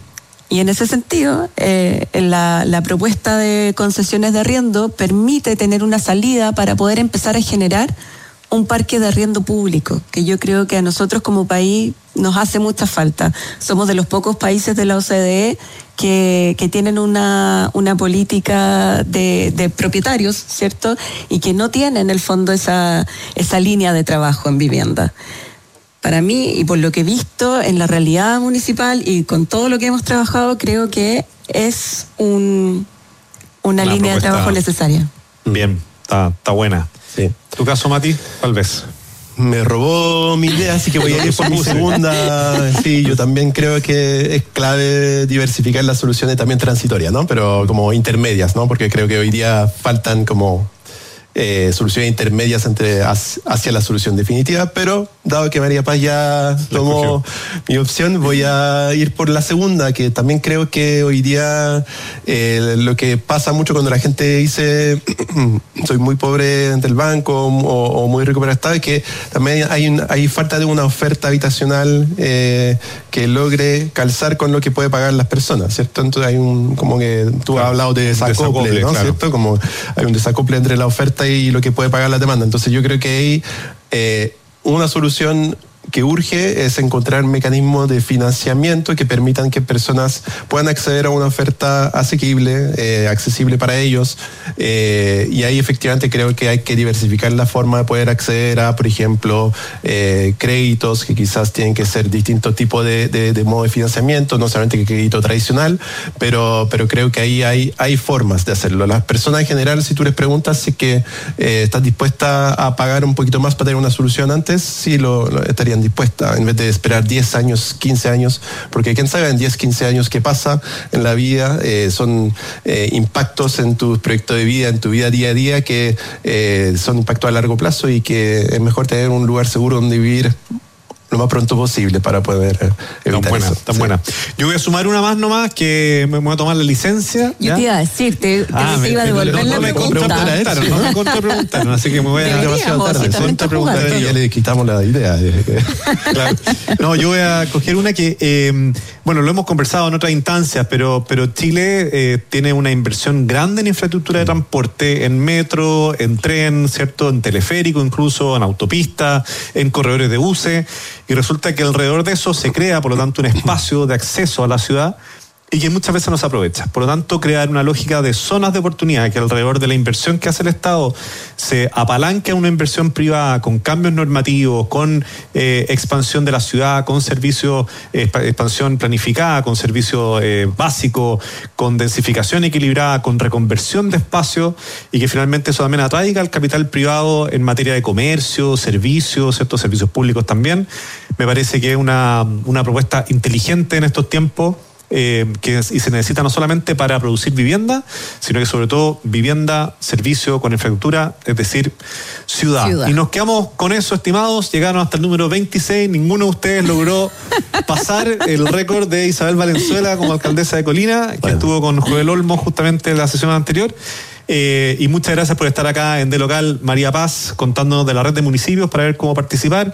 T: y en ese sentido, eh, la, la propuesta de concesiones de arriendo permite tener una salida para poder empezar a generar un parque de arriendo público, que yo creo que a nosotros como país nos hace mucha falta. Somos de los pocos países de la O C D E que, que tienen una, una política de, de propietarios, ¿cierto? Y que no tienen en el fondo esa, esa línea de trabajo en vivienda. Para mí, y por lo que he visto en la realidad municipal y con todo lo que hemos trabajado, creo que es un, una, una línea de trabajo necesaria.
R: Bien, está, está buena. Sí. ¿Tu caso, Mati? ¿Cuál ves?
S: Me robó mi idea, así que voy a ir por mi segunda. Sí, yo también creo que es clave diversificar las soluciones también transitorias, ¿no? Pero como intermedias, ¿no? Porque creo que hoy día faltan como eh, soluciones intermedias entre hacia la solución definitiva, pero dado que María Paz ya tomó mi opción, voy a ir por la segunda, que también creo que hoy día eh, lo que pasa mucho cuando la gente dice soy muy pobre del banco o, o muy rico para el Estado, es que también hay, un, hay falta de una oferta habitacional eh, que logre calzar con lo que puede pagar las personas, ¿cierto? Entonces hay un, como que tú claro, has hablado de desacople, desacople ¿no? Claro. ¿Cierto? Como hay un desacople entre la oferta y lo que puede pagar la demanda. Entonces yo creo que hay eh, una solución que urge es encontrar mecanismos de financiamiento que permitan que personas puedan acceder a una oferta asequible, eh, accesible para ellos, eh, y ahí efectivamente creo que hay que diversificar la forma de poder acceder a, por ejemplo, eh, créditos que quizás tienen que ser distintos tipos de, de, de modo de financiamiento, no solamente que crédito tradicional, pero, pero creo que ahí hay, hay formas de hacerlo. Las personas en general, si tú les preguntas si que eh, estás dispuesta a pagar un poquito más para tener una solución antes, sí lo, lo estarían dispuesta, en vez de esperar diez años, quince años, porque quién sabe en diez, quince años qué pasa en la vida, eh, son eh, impactos en tu proyecto de vida, en tu vida día a día, que eh, son impactos a largo plazo y que es mejor tener un lugar seguro donde vivir lo más pronto posible para poder eh, evitar
R: tan buena,
S: eso.
R: Tan
S: sí.
R: buena. Yo voy a sumar una más nomás, que me voy a tomar la licencia.
T: Yo
R: ¿ya?
T: te iba a decir, te,
R: ah,
T: te
R: me,
T: iba a devolver
R: no,
T: la
R: no me
T: pregunta.
R: contrapreguntaron, no me contrapreguntaron, así que me voy a...
S: demasiado tarde, contrapreguntar y ya le quitamos la idea.
R: Claro. No, yo voy a coger una que, eh, bueno, lo hemos conversado en otras instancias, pero, pero Chile eh, tiene una inversión grande en infraestructura de transporte, en metro, en tren, ¿cierto? En teleférico incluso, en autopista, en corredores de buses, y resulta que alrededor de eso se crea, por lo tanto, un espacio de acceso a la ciudad y que muchas veces no se aprovecha. Por lo tanto, crear una lógica de zonas de oportunidad, que alrededor de la inversión que hace el Estado se apalanque a una inversión privada con cambios normativos, con eh, expansión de la ciudad, con servicios, eh, expansión planificada, con servicios eh, básicos, con densificación equilibrada, con reconversión de espacios, y que finalmente eso también atraiga al capital privado en materia de comercio, servicios, ¿cierto? Servicios públicos también. Me parece que es una, una propuesta inteligente en estos tiempos. Eh, que y se necesita no solamente para producir vivienda, sino que sobre todo vivienda, servicio con infraestructura, es decir, ciudad. ciudad. Y nos quedamos con eso, estimados. Llegaron hasta el número veintiséis. Ninguno de ustedes logró pasar el récord de Isabel Valenzuela como alcaldesa de Colina, que bueno. estuvo con Joel Olmo justamente en la sesión anterior. Eh, y muchas gracias por estar acá en De Local, María Paz, contándonos de la red de municipios para ver cómo participar,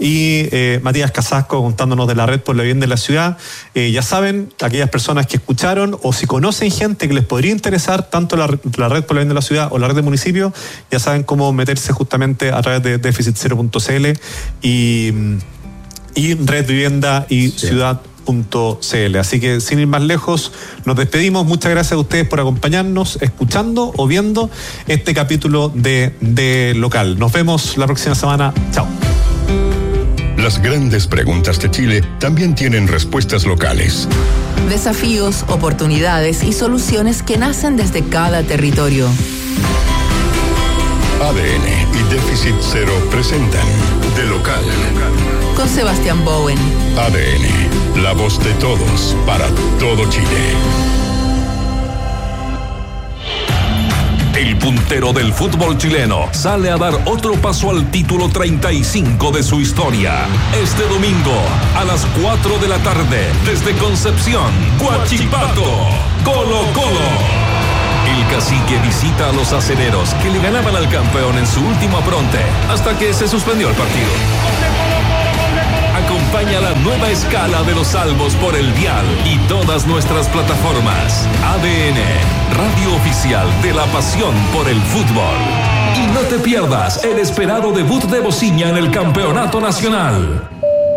R: y eh, Matías Casasco contándonos de la red por la vivienda de la ciudad. Eh, ya saben, aquellas personas que escucharon o si conocen gente que les podría interesar tanto la, la red por la vivienda de la ciudad o la red de municipios, ya saben cómo meterse justamente a través de déficit cero punto c l y, y Red Vivienda y sí. Ciudad punto c l. Así que sin ir más lejos, nos despedimos. Muchas gracias a ustedes por acompañarnos, escuchando o viendo este capítulo de, de Local. Nos vemos la próxima semana. Chao.
E: Las grandes preguntas de Chile también tienen respuestas locales.
I: Desafíos, oportunidades y soluciones que nacen desde cada territorio.
E: A D N y Déficit Cero presentan De Local.
I: Con Sebastián Bowen.
E: A D N, la voz de todos para todo Chile.
L: El puntero del fútbol chileno sale a dar otro paso al título treinta y cinco de su historia. Este domingo, a las cuatro de la tarde, desde Concepción, Huachipato, Colo Colo. El cacique visita a los acereros que le ganaban al campeón en su último apronte hasta que se suspendió el partido. Acompaña la nueva escala de los salvos por el dial y todas nuestras plataformas. A D N, radio oficial de la pasión por el fútbol. Y no te pierdas el esperado debut de Bociña en el campeonato nacional.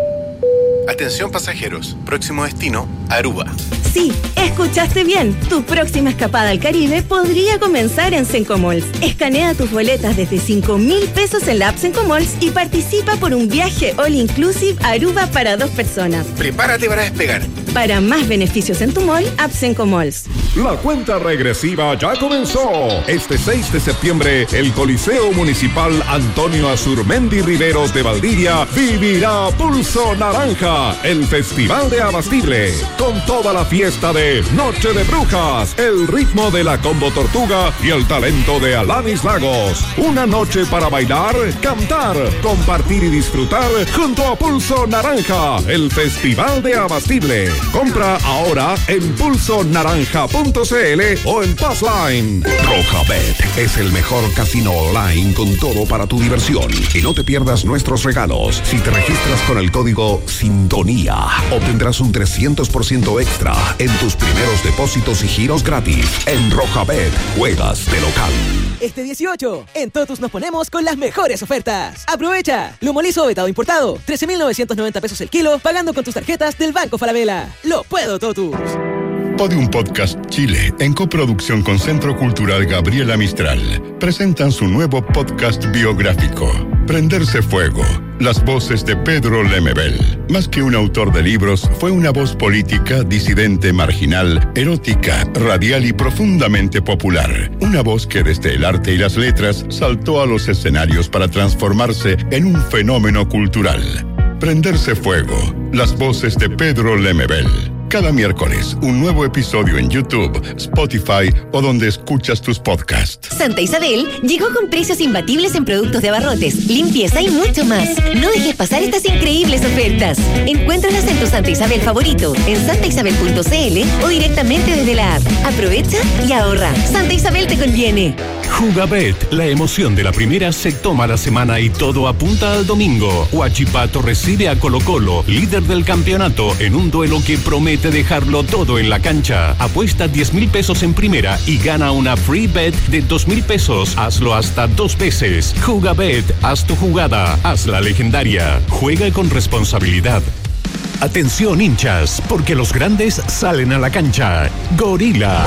U: Atención pasajeros, próximo destino, Aruba.
V: Sí, escuchaste bien. Tu próxima escapada al Caribe podría comenzar en Sencomalls. Escanea tus boletas desde cinco mil pesos en la app Sencomalls y participa por un viaje all inclusive a Aruba para dos personas.
U: Prepárate para despegar.
V: Para más beneficios en tu mall, app Sencomalls.
W: La cuenta regresiva ya comenzó. Este seis de septiembre, el Coliseo Municipal Antonio Azurmendi Riveros de Valdivia vivirá Pulso Naranja, el festival de Abastible, con toda la fiesta de Noche de Brujas, el ritmo de la Combo Tortuga y el talento de Alanis Lagos. Una noche para bailar, cantar, compartir y disfrutar junto a Pulso Naranja, el festival de Abastible. Compra ahora en pulso naranja punto c l o en Passline.
X: Rojabet es el mejor casino online con todo para tu diversión. Y no te pierdas nuestros regalos. Si te registras con el código Sintonía, obtendrás un trescientos por ciento extra en tus primeros depósitos y giros gratis. En Rojabet, juegas de local.
Y: Este dieciocho, en Totus nos ponemos con las mejores ofertas. ¡Aprovecha! Lomo liso vetado importado, trece mil novecientos noventa pesos el kilo, pagando con tus tarjetas del Banco Falabella. ¡Lo puedo, Totus!
E: Podium Podcast Chile, en coproducción con Centro Cultural Gabriela Mistral, presentan su nuevo podcast biográfico, Prenderse Fuego, las voces de Pedro Lemebel. Más que un autor de libros, fue una voz política, disidente, marginal, erótica, radial y profundamente popular. Una voz que desde el arte y las letras saltó a los escenarios para transformarse en un fenómeno cultural. Prenderse Fuego, las voces de Pedro Lemebel. Cada miércoles, un nuevo episodio en YouTube, Spotify o donde escuchas tus podcasts.
M: Santa Isabel llegó con precios imbatibles en productos de abarrotes, limpieza y mucho más. No dejes pasar estas increíbles ofertas. Encuéntralas en tu Santa Isabel favorito, en santa isabel punto c l o directamente desde la app. Aprovecha y ahorra. Santa Isabel te conviene.
L: Jugabet, la emoción de la primera se toma la semana y todo apunta al domingo. Huachipato recibe a Colo Colo, líder del campeonato, en un duelo que promete dejarlo todo en la cancha. Apuesta diez mil pesos en primera y gana una free bet de dos mil pesos. Hazlo hasta dos veces. Jugabet, haz tu jugada, hazla legendaria. Juega con responsabilidad. Atención hinchas, porque los grandes salen a la cancha. Gorila.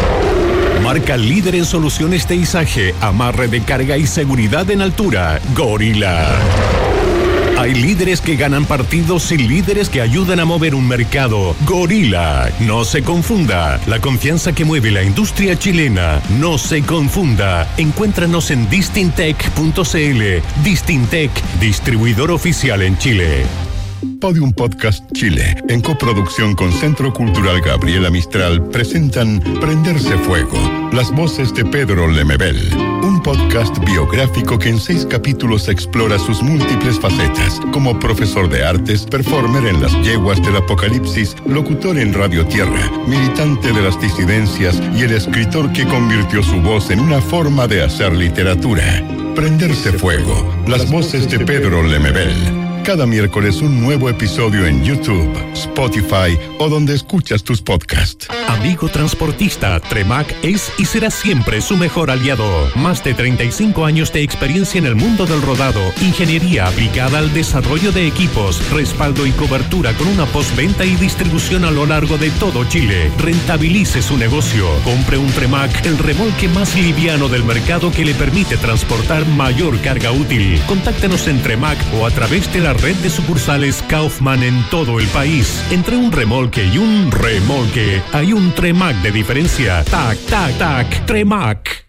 L: Marca líder en soluciones de izaje, amarre de carga y seguridad en altura. Gorila. Hay líderes que ganan partidos y líderes que ayudan a mover un mercado. Gorila. No se confunda. La confianza que mueve la industria chilena. No se confunda. Encuéntranos en distintec punto c l. Distintec, distribuidor oficial en Chile.
E: Podium Podcast Chile, en coproducción con Centro Cultural Gabriela Mistral, presentan Prenderse Fuego, las voces de Pedro Lemebel, un podcast biográfico que en seis capítulos explora sus múltiples facetas, como profesor de artes, performer en las yeguas del apocalipsis, locutor en Radio Tierra, militante de las disidencias y el escritor que convirtió su voz en una forma de hacer literatura. Prenderse Fuego, las voces de Pedro Lemebel. Cada miércoles un nuevo episodio en YouTube, Spotify o donde escuchas tus podcasts.
L: Amigo transportista, Tremac es y será siempre su mejor aliado. Más de treinta y cinco años de experiencia en el mundo del rodado, ingeniería aplicada al desarrollo de equipos, respaldo y cobertura con una postventa y distribución a lo largo de todo Chile. Rentabilice su negocio. Compre un Tremac, el remolque más liviano del mercado que le permite transportar mayor carga útil. Contáctenos en Tremac o a través de la red de sucursales Kaufman en todo el país. Entre un remolque y un remolque hay un Tremac de diferencia. Tac, tac, tac, Tremac.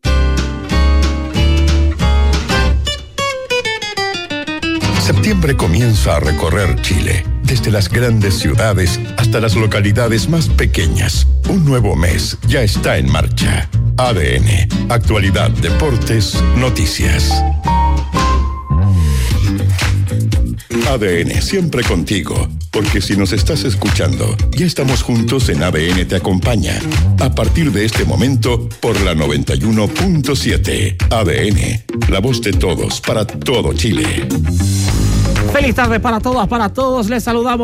E: Septiembre comienza a recorrer Chile, desde las grandes ciudades hasta las localidades más pequeñas. Un nuevo mes ya está en marcha. A D N, actualidad, deportes, noticias. A D N, siempre contigo, porque si nos estás escuchando, ya estamos juntos en A D N Te Acompaña. A partir de este momento, por la noventa y uno punto siete. A D N, la voz de todos para todo Chile.
B: Feliz tarde para todas, para todos. Les saludamos.